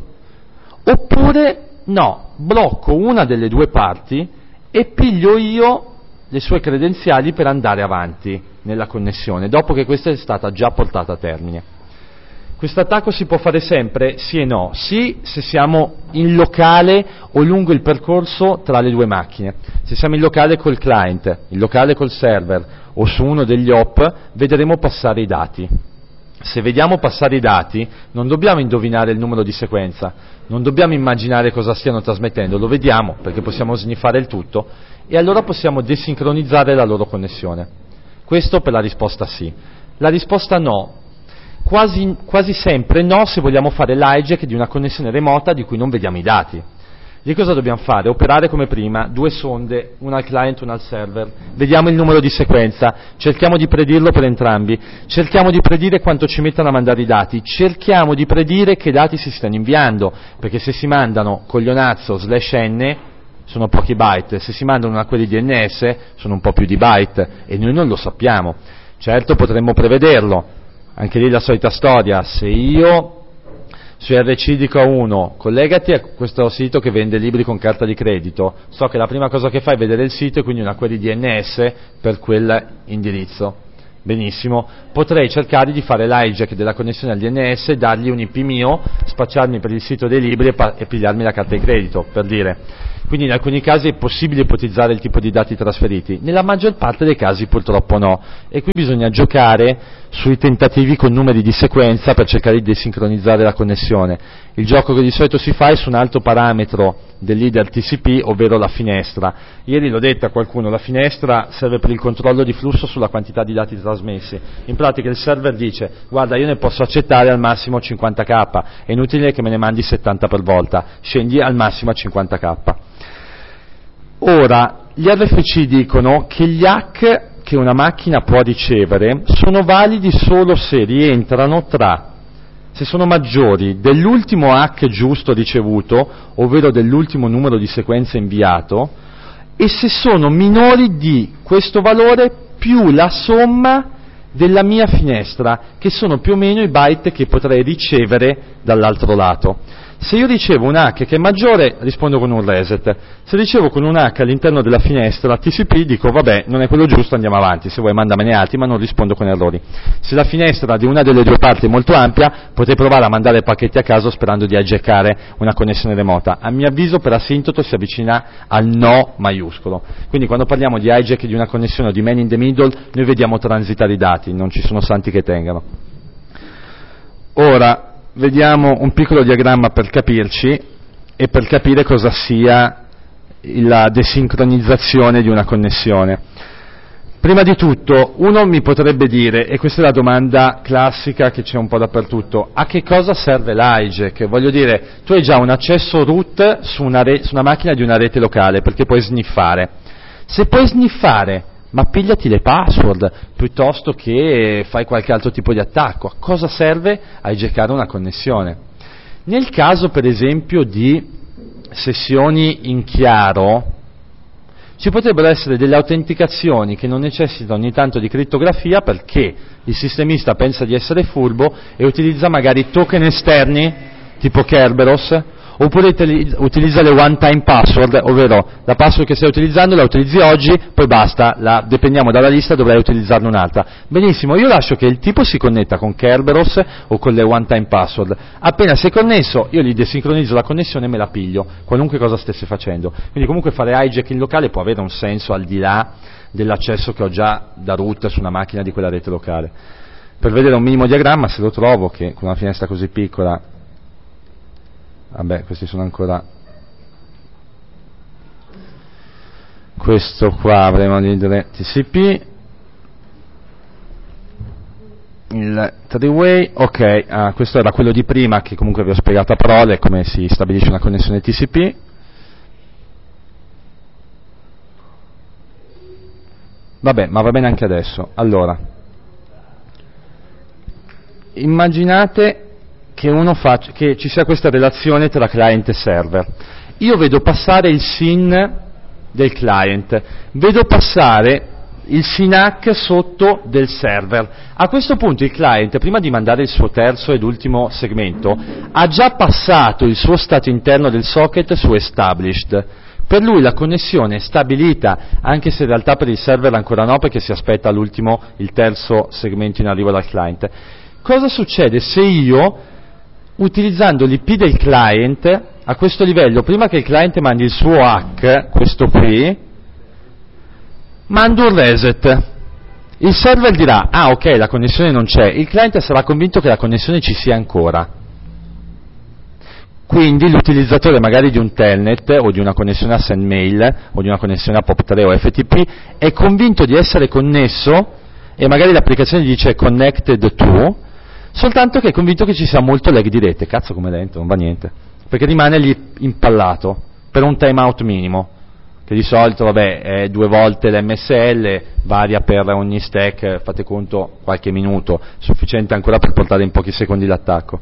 oppure no, blocco una delle due parti e piglio io le sue credenziali per andare avanti nella connessione, dopo che questa è stata già portata a termine. Questo attacco si può fare sempre? Sì e no. Sì se siamo in locale o lungo il percorso tra le due macchine. Se siamo in locale col client, in locale col server o su uno degli hop, vedremo passare i dati. Se vediamo passare i dati, non dobbiamo indovinare il numero di sequenza, non dobbiamo immaginare cosa stiano trasmettendo, lo vediamo perché possiamo sniffare il tutto e allora possiamo desincronizzare la loro connessione. Questo per la risposta sì. La risposta no. Quasi sempre no se vogliamo fare l'hijack di una connessione remota di cui non vediamo i dati. Di cosa dobbiamo fare? Operare come prima, 2 sonde, una al client, una al server, vediamo il numero di sequenza, cerchiamo di predirlo per entrambi, cerchiamo di predire quanto ci mettono a mandare i dati, cerchiamo di predire che dati si stanno inviando, perché se si mandano coglionazzo /n sono pochi byte, se si mandano una query DNS sono un po' più di byte e noi non lo sappiamo. Certo potremmo prevederlo, anche lì la solita storia, se io su RC dico a uno collegati a questo sito che vende libri con carta di credito, so che la prima cosa che fa è vedere il sito e quindi una query DNS per quell'indirizzo. Benissimo, potrei cercare di fare l'hijack della connessione al DNS, dargli un IP mio, spacciarmi per il sito dei libri e pigliarmi la carta di credito, per dire. Quindi in alcuni casi è possibile ipotizzare il tipo di dati trasferiti, nella maggior parte dei casi purtroppo no, e qui bisogna giocare sui tentativi con numeri di sequenza per cercare di desincronizzare la connessione. Il gioco che di solito si fa è su un alto parametro del leader TCP, ovvero la finestra. Ieri l'ho detto a qualcuno, la finestra serve per il controllo di flusso sulla quantità di dati trasmessi. In pratica il server dice, guarda io ne posso accettare al massimo 50k, è inutile che me ne mandi 70 per volta, scendi al massimo a 50k. Ora, gli RFC dicono che gli hack che una macchina può ricevere sono validi solo se rientrano se sono maggiori dell'ultimo hack giusto ricevuto, ovvero dell'ultimo numero di sequenze inviato, e se sono minori di questo valore più la somma della mia finestra, che sono più o meno i byte che potrei ricevere dall'altro lato. Se io ricevo un hack che è maggiore, rispondo con un reset. Se ricevo con un hack all'interno della finestra TCP, dico vabbè, non è quello giusto, andiamo avanti, se vuoi mandamene altri, ma non rispondo con errori. Se la finestra di una delle due parti è molto ampia, potrei provare a mandare pacchetti a caso sperando di hijackare una connessione remota. A mio avviso, per asintoto si avvicina al no maiuscolo. Quindi quando parliamo di hijack di una connessione o di man in the middle, noi vediamo transitare i dati, non ci sono santi che tengano. Ora, vediamo un piccolo diagramma per capirci e per capire cosa sia la desincronizzazione di una connessione. Prima di tutto, uno mi potrebbe dire, e questa è la domanda classica che c'è un po' dappertutto, a che cosa serve l'hijack? Voglio dire, tu hai già un accesso root su una macchina di una rete locale, perché puoi sniffare. Se puoi sniffare, ma pigliati le password, piuttosto che fai qualche altro tipo di attacco. A cosa serve hijackare una connessione? Nel caso, per esempio, di sessioni in chiaro, ci potrebbero essere delle autenticazioni che non necessitano ogni tanto di crittografia perché il sistemista pensa di essere furbo e utilizza magari token esterni, tipo Kerberos, oppure utilizza le one-time password, ovvero la password che stai utilizzando la utilizzi oggi, poi basta, la dependiamo dalla lista, dovrai utilizzarne un'altra. Benissimo, io lascio che il tipo si connetta con Kerberos o con le one-time password. Appena sei connesso, io gli desincronizzo la connessione e me la piglio, qualunque cosa stesse facendo. Quindi comunque fare hijack in locale può avere un senso al di là dell'accesso che ho già da root su una macchina di quella rete locale. Per vedere un minimo diagramma, se lo trovo, che con una finestra così piccola, vabbè, questi sono ancora, questo qua avremo di dire TCP, il 3-way, ok, questo era quello di prima che comunque vi ho spiegato a parole come si stabilisce una connessione TCP. Vabbè, ma va bene anche adesso. Allora, immaginate che ci sia questa relazione tra client e server. Io vedo passare il SYN del client, vedo passare il SYNACK sotto del server. A questo punto il client, prima di mandare il suo terzo ed ultimo segmento, ha già passato il suo stato interno del socket su established. Per lui la connessione è stabilita, anche se in realtà per il server ancora no, perché si aspetta il terzo segmento in arrivo dal client. Cosa succede se io, utilizzando l'IP del client, a questo livello, prima che il client mandi il suo hack, questo qui, mando un reset. Il server dirà, ah ok, la connessione non c'è, il client sarà convinto che la connessione ci sia ancora. Quindi l'utilizzatore magari di un telnet o di una connessione a sendmail o di una connessione a POP3 o FTP è convinto di essere connesso e magari l'applicazione gli dice connected to, soltanto che è convinto che ci sia molto lag di rete. Cazzo come lento, non va niente, perché rimane lì impallato. per un timeout minimo, che di solito è 2 volte l'MSL, varia per ogni stack, fate conto qualche minuto, sufficiente ancora per portare in pochi secondi l'attacco.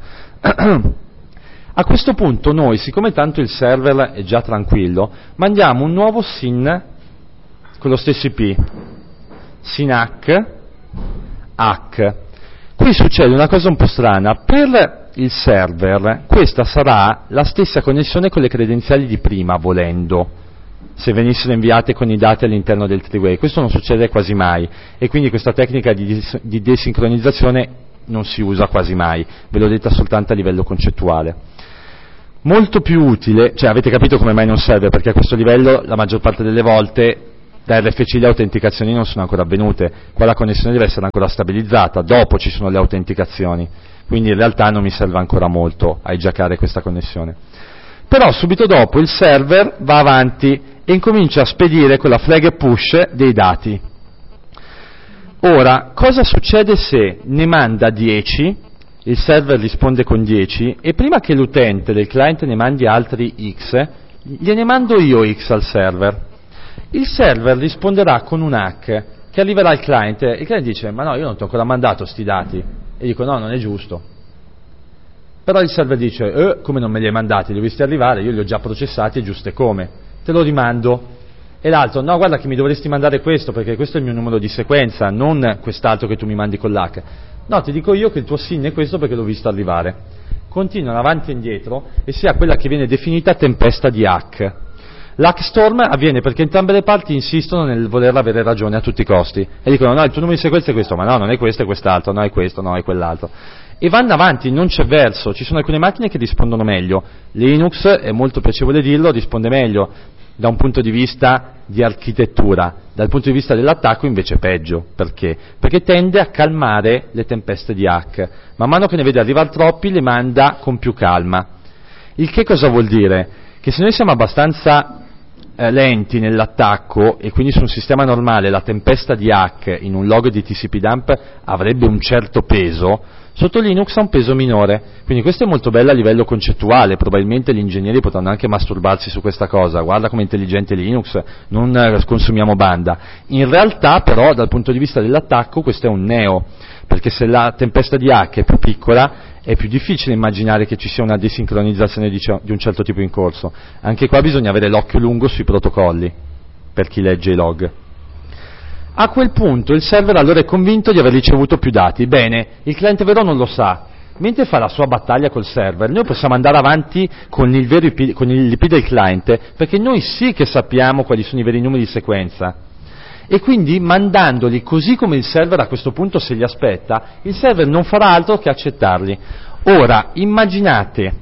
A questo punto noi, siccome tanto il server è già tranquillo, mandiamo un nuovo SYN con lo stesso IP, SYN hack. Qui succede una cosa un po' strana, per il server questa sarà la stessa connessione con le credenziali di prima, volendo, se venissero inviate con i dati all'interno del three-way. Questo non succede quasi mai e quindi questa tecnica di desincronizzazione non si usa quasi mai, ve l'ho detta soltanto a livello concettuale. Molto più utile, cioè avete capito come mai non serve, perché a questo livello la maggior parte delle volte da RFC le autenticazioni non sono ancora avvenute, qua la connessione deve essere ancora stabilizzata, dopo ci sono le autenticazioni, quindi in realtà non mi serve ancora molto a hijackare questa connessione. Però subito dopo il server va avanti e incomincia a spedire con la flag push dei dati. Ora, cosa succede se ne manda 10, il server risponde con 10 e prima che l'utente del client ne mandi altri X, gliene mando io X al server. Il server risponderà con un hack che arriverà al client e il client dice ma no, io non ti ho ancora mandato sti dati, e dico no, non è giusto. Però il server dice come non me li hai mandati, li ho visti arrivare, io li ho già processati, è giusto e come, te lo rimando. E l'altro no, guarda che mi dovresti mandare questo perché questo è il mio numero di sequenza, non quest'altro che tu mi mandi con l'hack. No, ti dico io che il tuo SYN è questo perché l'ho visto arrivare. Continuano avanti e indietro e si ha quella che viene definita tempesta di hack. L'hackstorm avviene perché entrambe le parti insistono nel voler avere ragione a tutti i costi e dicono no, il tuo numero di sequenza è questo, ma no, non è questo, è quest'altro, no, è questo, no, è quell'altro. E vanno avanti, non c'è verso, ci sono alcune macchine che rispondono meglio. Linux, è molto piacevole dirlo, risponde meglio da un punto di vista di architettura, dal punto di vista dell'attacco invece peggio. Perché? Perché tende a calmare le tempeste di hack, man mano che ne vede arrivare troppi le manda con più calma. Il che cosa vuol dire? Che se noi siamo abbastanza lenti nell'attacco e quindi su un sistema normale la tempesta di hack in un log di TCP dump avrebbe un certo peso, sotto Linux ha un peso minore, quindi questo è molto bello a livello concettuale, probabilmente gli ingegneri potranno anche masturbarsi su questa cosa, guarda come è intelligente Linux, non consumiamo banda. In realtà però dal punto di vista dell'attacco questo è un neo, perché se la tempesta di hack è più piccola è più difficile immaginare che ci sia una desincronizzazione di un certo tipo in corso. Anche qua bisogna avere l'occhio lungo sui protocolli, per chi legge i log. A quel punto il server allora è convinto di aver ricevuto più dati. Bene, il cliente vero non lo sa. Mentre fa la sua battaglia col server, noi possiamo andare avanti con il vero IP, con l'IP del cliente, perché noi sì che sappiamo quali sono i veri numeri di sequenza. E quindi mandandoli così come il server a questo punto se li aspetta, il server non farà altro che accettarli. Ora, immaginate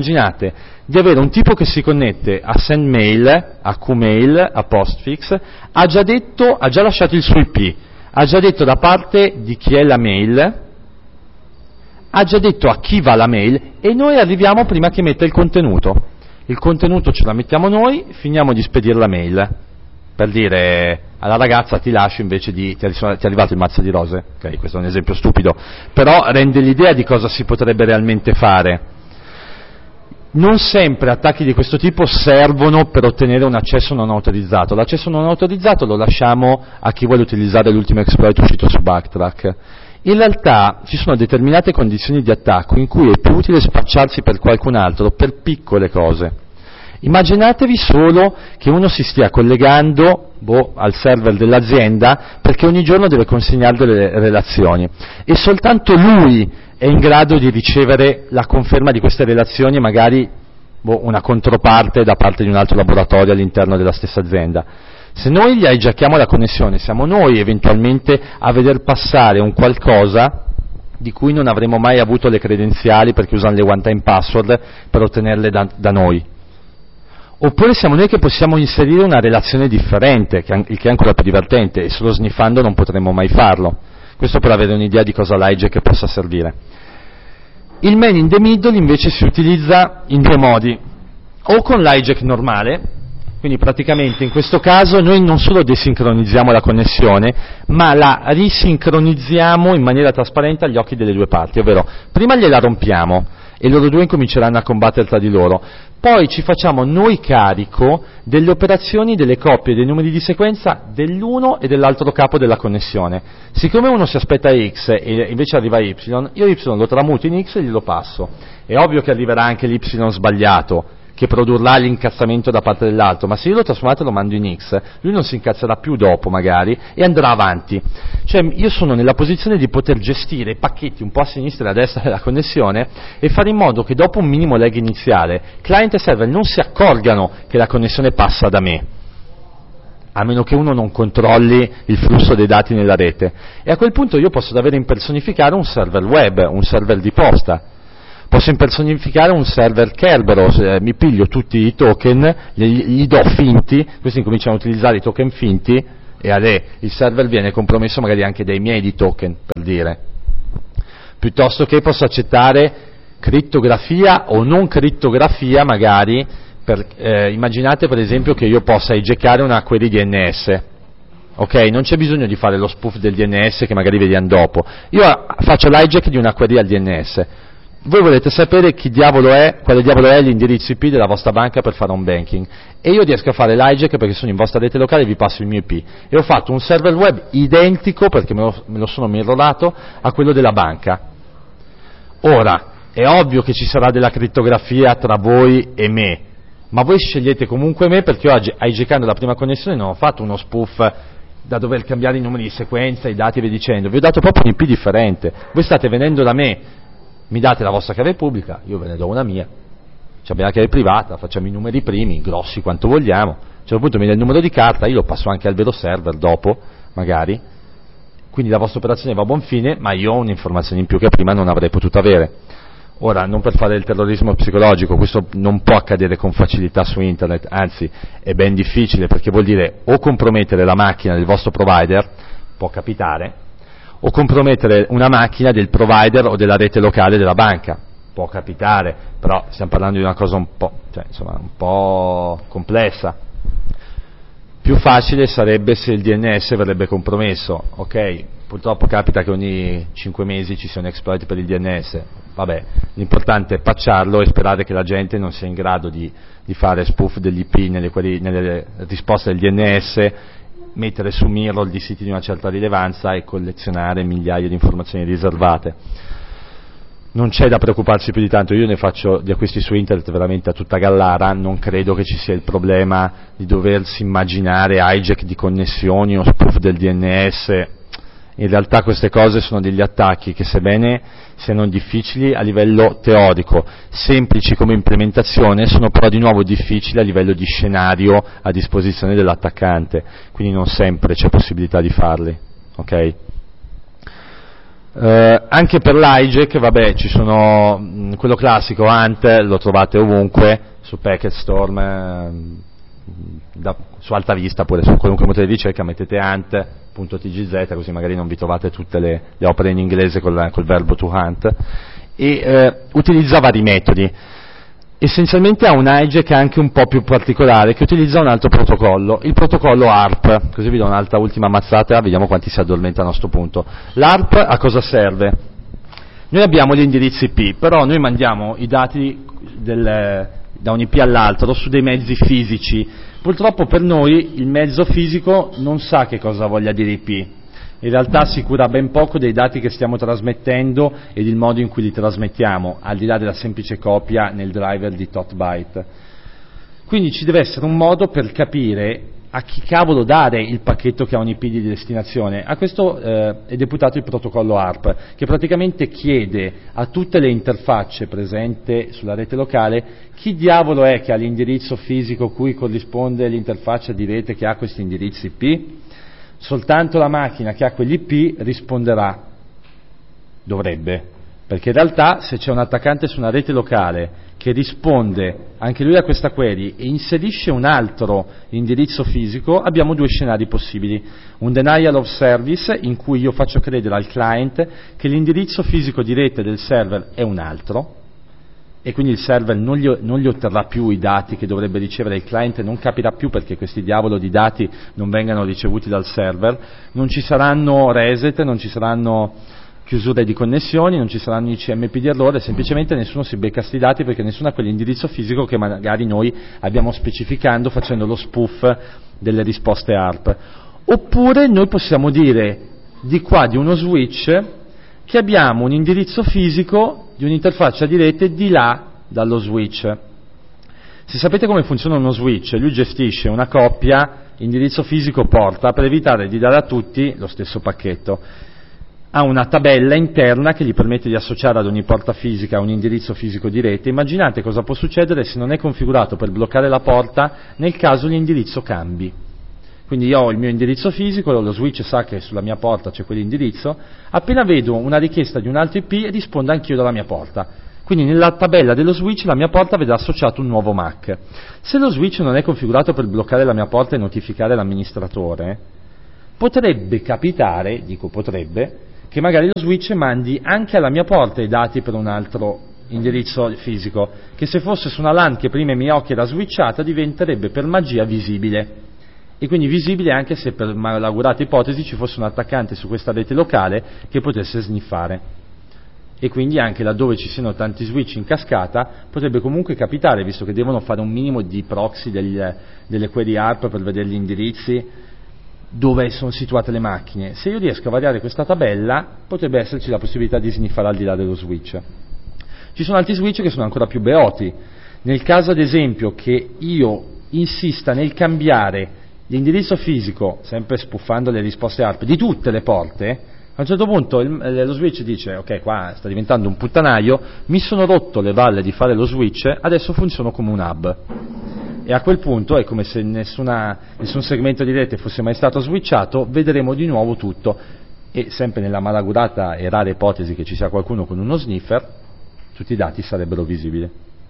di avere un tipo che si connette a SendMail, a QMail, a Postfix, ha già lasciato il suo IP, ha già detto da parte di chi è la mail, ha già detto a chi va la mail e noi arriviamo prima che metta il contenuto. Il contenuto ce la mettiamo noi, finiamo di spedire la mail. Per dire alla ragazza ti lascio invece di ti è arrivato il mazzo di rose, ok, questo è un esempio stupido, però rende l'idea di cosa si potrebbe realmente fare. Non sempre attacchi di questo tipo servono per ottenere un accesso non autorizzato, l'accesso non autorizzato lo lasciamo a chi vuole utilizzare l'ultimo exploit uscito su Backtrack. In realtà ci sono determinate condizioni di attacco in cui è più utile spacciarsi per qualcun altro per piccole cose. Immaginatevi solo che uno si stia collegando al server dell'azienda perché ogni giorno deve consegnare delle relazioni e soltanto lui è in grado di ricevere la conferma di queste relazioni e magari una controparte da parte di un altro laboratorio all'interno della stessa azienda. Se noi gli hijackiamo la connessione, siamo noi eventualmente a veder passare un qualcosa di cui non avremo mai avuto le credenziali perché usano le one-time password per ottenerle da noi. Oppure siamo noi che possiamo inserire una relazione differente, il che è ancora più divertente, e solo sniffando non potremo mai farlo. Questo per avere un'idea di cosa l'hijack possa servire. Il man in the middle invece si utilizza in due modi, o con l'hijack normale, quindi praticamente in questo caso noi non solo desincronizziamo la connessione, ma la risincronizziamo in maniera trasparente agli occhi delle due parti, ovvero prima gliela rompiamo, e loro due incominceranno a combattere tra di loro. Poi ci facciamo noi carico delle operazioni, delle coppie, dei numeri di sequenza dell'uno e dell'altro capo della connessione. Siccome uno si aspetta X e invece arriva Y, io Y lo tramuto in X e glielo passo. È ovvio che arriverà anche l'Y sbagliato, che produrrà l'incazzamento da parte dell'altro, ma se io l'ho trasformato e lo mando in X, lui non si incazzerà più dopo magari e andrà avanti. Cioè io sono nella posizione di poter gestire i pacchetti un po' a sinistra e a destra della connessione e fare in modo che dopo un minimo lag iniziale client e server non si accorgano che la connessione passa da me, a meno che uno non controlli il flusso dei dati nella rete. E a quel punto io posso davvero impersonificare un server web, un server di posta. Posso impersonificare un server Kerberos, mi piglio tutti i token, gli do finti, questi incominciano a utilizzare i token finti e il server viene compromesso magari anche dai miei di token, per dire. Piuttosto che posso accettare crittografia o non crittografia magari, immaginate per esempio che io possa hijackare una query DNS. Ok, non c'è bisogno di fare lo spoof del DNS che magari vediamo dopo. Io faccio l'hijack di una query al DNS. Voi volete sapere quale diavolo è l'indirizzo IP della vostra banca per fare un banking, e io riesco a fare l'hijack perché sono in vostra rete locale e vi passo il mio IP, e ho fatto un server web identico, perché me lo sono mirrorato, a quello della banca. Ora, è ovvio che ci sarà della crittografia tra voi e me, ma voi scegliete comunque me, perché io hijackando la prima connessione non ho fatto uno spoof da dover cambiare i numeri di sequenza, i dati e via dicendo, vi ho dato proprio un IP differente. Voi state venendo da me, mi date la vostra chiave pubblica, io ve ne do una mia, abbiamo la chiave privata, facciamo i numeri primi, grossi quanto vogliamo, a un certo punto mi dà il numero di carta, io lo passo anche al vero server dopo, magari, quindi la vostra operazione va a buon fine, ma io ho un'informazione in più che prima non avrei potuto avere. Ora, non per fare del terrorismo psicologico, questo non può accadere con facilità su internet, anzi è ben difficile, perché vuol dire o compromettere la macchina del vostro provider, può capitare, o compromettere una macchina del provider o della rete locale della banca, può capitare, però stiamo parlando di una cosa un po' complessa. Più facile sarebbe se il DNS verrebbe compromesso, ok? Purtroppo capita che ogni 5 mesi ci sia un exploit per il DNS, vabbè, l'importante è patcharlo e sperare che la gente non sia in grado di fare spoof degli IP nelle risposte del DNS, mettere su mirror di siti di una certa rilevanza e collezionare migliaia di informazioni riservate. Non c'è da preoccuparsi più di tanto, io ne faccio di acquisti su internet veramente a tutta gallara, non credo che ci sia il problema di doversi immaginare hijack di connessioni o spoof del DNS. In realtà queste cose sono degli attacchi che, sebbene siano difficili a livello teorico, semplici come implementazione, sono però di nuovo difficili a livello di scenario a disposizione dell'attaccante, quindi non sempre c'è possibilità di farli, ok? Anche per l'hijack, vabbè, ci sono quello classico Ant, lo trovate ovunque, su Packetstorm, su Alta Vista, pure su qualunque motore di ricerca mettete ant.tgz, così magari non vi trovate tutte le opere in inglese col verbo to hunt, e utilizza vari metodi. Essenzialmente ha un hijack anche un po' più particolare, che utilizza un altro protocollo, il protocollo ARP, così vi do un'altra ultima mazzata, vediamo quanti si addormentano a sto punto. L'ARP a cosa serve? Noi abbiamo gli indirizzi IP, però noi mandiamo i dati da un IP all'altro su dei mezzi fisici. Purtroppo per noi il mezzo fisico non sa che cosa voglia dire IP. In realtà si cura ben poco dei dati che stiamo trasmettendo e del modo in cui li trasmettiamo, al di là della semplice copia nel driver di tot byte. Quindi ci deve essere un modo per capire a chi cavolo dare il pacchetto che ha un IP di destinazione. A questo è deputato il protocollo ARP, che praticamente chiede a tutte le interfacce presenti sulla rete locale chi diavolo è che ha l'indirizzo fisico cui corrisponde l'interfaccia di rete che ha questi indirizzi IP. Soltanto la macchina che ha quell'IP risponderà, dovrebbe, perché in realtà se c'è un attaccante su una rete locale che risponde anche lui a questa query e inserisce un altro indirizzo fisico, abbiamo due scenari possibili: un denial of service, in cui io faccio credere al client che l'indirizzo fisico di rete del server è un altro, e quindi il server non gli otterrà più i dati che dovrebbe ricevere, il client non capirà più perché questi diavolo di dati non vengano ricevuti dal server, non ci saranno reset, non ci saranno chiusure di connessioni, non ci saranno i CMP di errore, semplicemente nessuno si becca sti dati perché nessuno ha quell'indirizzo fisico che magari noi abbiamo specificando facendo lo spoof delle risposte ARP. Oppure noi possiamo dire di qua di uno switch che abbiamo un indirizzo fisico di un'interfaccia di rete di là dallo switch. Se sapete come funziona uno switch, lui gestisce una coppia indirizzo fisico porta per evitare di dare a tutti lo stesso pacchetto. Ha una tabella interna che gli permette di associare ad ogni porta fisica un indirizzo fisico di rete. Immaginate cosa può succedere se non è configurato per bloccare la porta nel caso l'indirizzo cambi. Quindi io ho il mio indirizzo fisico, lo switch sa che sulla mia porta c'è quell'indirizzo, appena vedo una richiesta di un altro IP rispondo anch'io dalla mia porta. Quindi nella tabella dello switch la mia porta vedrà associato un nuovo MAC. Se lo switch non è configurato per bloccare la mia porta e notificare l'amministratore, potrebbe capitare, dico potrebbe, che magari lo switch mandi anche alla mia porta i dati per un altro indirizzo fisico, che se fosse su una LAN che prima ai miei occhi era switchata diventerebbe per magia visibile. E quindi visibile anche se per malaugurata ipotesi ci fosse un attaccante su questa rete locale che potesse sniffare. E quindi anche laddove ci siano tanti switch in cascata potrebbe comunque capitare, visto che devono fare un minimo di proxy delle query ARP per vedere gli indirizzi, dove sono situate le macchine. Se io riesco a variare questa tabella potrebbe esserci la possibilità di sniffare al di là dello switch. Ci sono altri switch che sono ancora più beoti. Nel caso ad esempio che io insista nel cambiare l'indirizzo fisico, sempre spuffando le risposte ARP, di tutte le porte, a un certo punto lo switch dice ok, qua sta diventando un puttanaio, mi sono rotto le balle di fare lo switch, adesso funziono come un hub. E a quel punto è come se nessun segmento di rete fosse mai stato switchato, vedremo di nuovo tutto. E sempre nella malaugurata e rara ipotesi che ci sia qualcuno con uno sniffer, tutti i dati sarebbero visibili.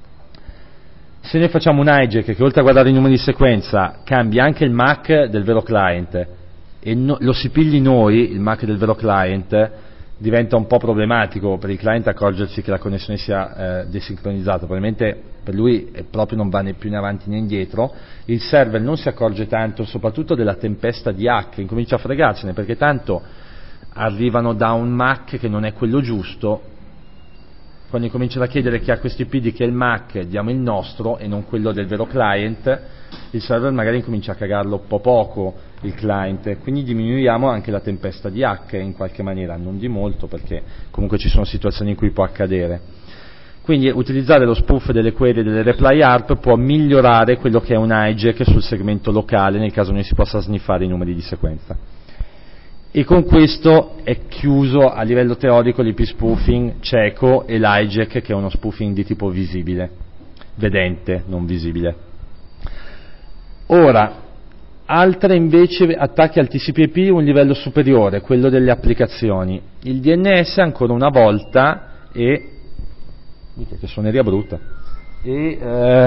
Se noi facciamo un hijack che oltre a guardare i numeri di sequenza cambia anche il MAC del vero client e lo si pigli noi, il MAC del vero client, diventa un po' problematico per il client accorgersi che la connessione sia desincronizzata, probabilmente per lui proprio non va né più in avanti né indietro, il server non si accorge tanto soprattutto della tempesta di hack, incomincia a fregarsene perché tanto arrivano da un MAC che non è quello giusto, quando incominciano a chiedere chi ha questo IP di che è il MAC, diamo il nostro e non quello del vero client, il server magari incomincia a cagarlo un po' poco il client, quindi diminuiamo anche la tempesta di hack in qualche maniera, non di molto perché comunque ci sono situazioni in cui può accadere. Quindi utilizzare lo spoof delle query e delle reply ARP può migliorare quello che è un hijack sul segmento locale nel caso non si possa sniffare i numeri di sequenza. E con questo è chiuso a livello teorico l'IP spoofing cieco e l'hijack che è uno spoofing di tipo visibile, vedente, non visibile. Ora, altre invece attacchi al TCP/IP un livello superiore, quello delle applicazioni. Il DNS ancora una volta che suoneria brutta e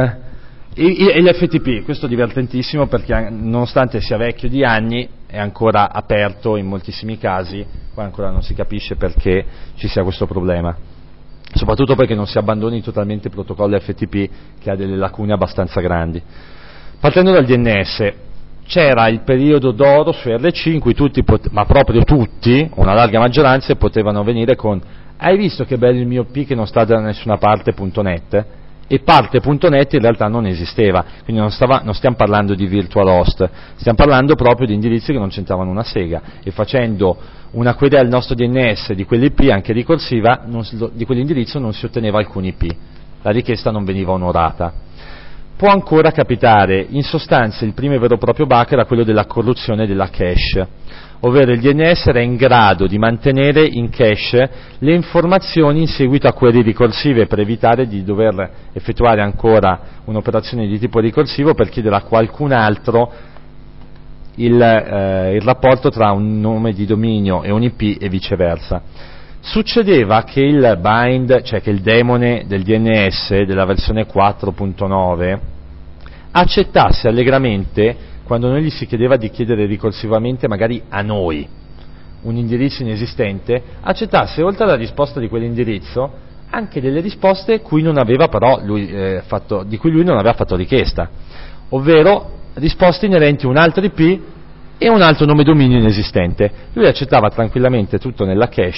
l'FTP, questo è divertentissimo perché nonostante sia vecchio di anni è ancora aperto in moltissimi casi, qua ancora non si capisce perché ci sia questo problema, soprattutto perché non si abbandoni totalmente il protocollo FTP che ha delle lacune abbastanza grandi. Partendo dal DNS, c'era il periodo d'oro su RC in cui tutti, ma proprio tutti, una larga maggioranza, potevano venire con hai visto che bello il mio IP che non sta da nessuna parte.net? E parte.net in realtà non esisteva, quindi non stiamo parlando di virtual host, stiamo parlando proprio di indirizzi che non c'entravano una sega, e facendo una query al nostro DNS di quell'IP anche ricorsiva, di quell'indirizzo non si otteneva alcun IP, la richiesta non veniva onorata. Può ancora capitare, in sostanza il primo e vero e proprio bug era quello della corruzione della cache, ovvero il DNS era in grado di mantenere in cache le informazioni in seguito a query ricorsive per evitare di dover effettuare ancora un'operazione di tipo ricorsivo per chiedere a qualcun altro il rapporto tra un nome di dominio e un IP e viceversa. Succedeva che il bind, cioè che il demone del DNS della versione 4.9 accettasse allegramente quando noi gli si chiedeva di chiedere ricorsivamente magari a noi un indirizzo inesistente, accettasse oltre alla risposta di quell'indirizzo anche delle risposte cui non aveva però di cui lui non aveva fatto richiesta, ovvero risposte inerenti a un altro IP e un altro nome dominio inesistente. Lui accettava tranquillamente tutto nella cache,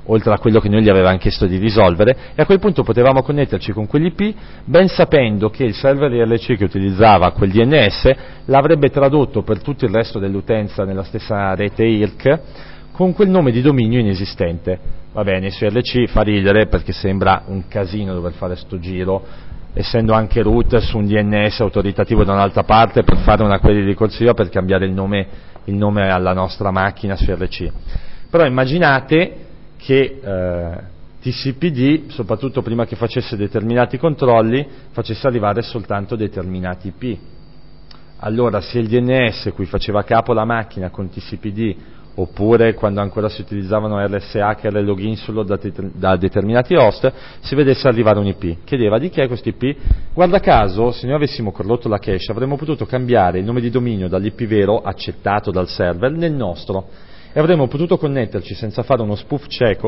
oltre a quello che noi gli avevamo chiesto di risolvere, e a quel punto potevamo connetterci con quell'IP, ben sapendo che il server IRC che utilizzava quel DNS l'avrebbe tradotto per tutto il resto dell'utenza nella stessa rete IRC con quel nome di dominio inesistente. Va bene, su IRC fa ridere perché sembra un casino dover fare sto giro, essendo anche root su un DNS autoritativo da un'altra parte per fare una query ricorsiva per cambiare il nome alla nostra macchina su IRC. Però immaginate che TCPD, soprattutto prima che facesse determinati controlli, facesse arrivare soltanto determinati IP. Allora, se il DNS cui faceva capo la macchina con TCPD, oppure quando ancora si utilizzavano RSA che era il login solo da determinati host, si vedesse arrivare un IP, chiedeva di chi è questo IP. Guarda caso, se noi avessimo corrotto la cache, avremmo potuto cambiare il nome di dominio dall'IP vero accettato dal server nel nostro, e avremmo potuto connetterci senza fare uno spoof check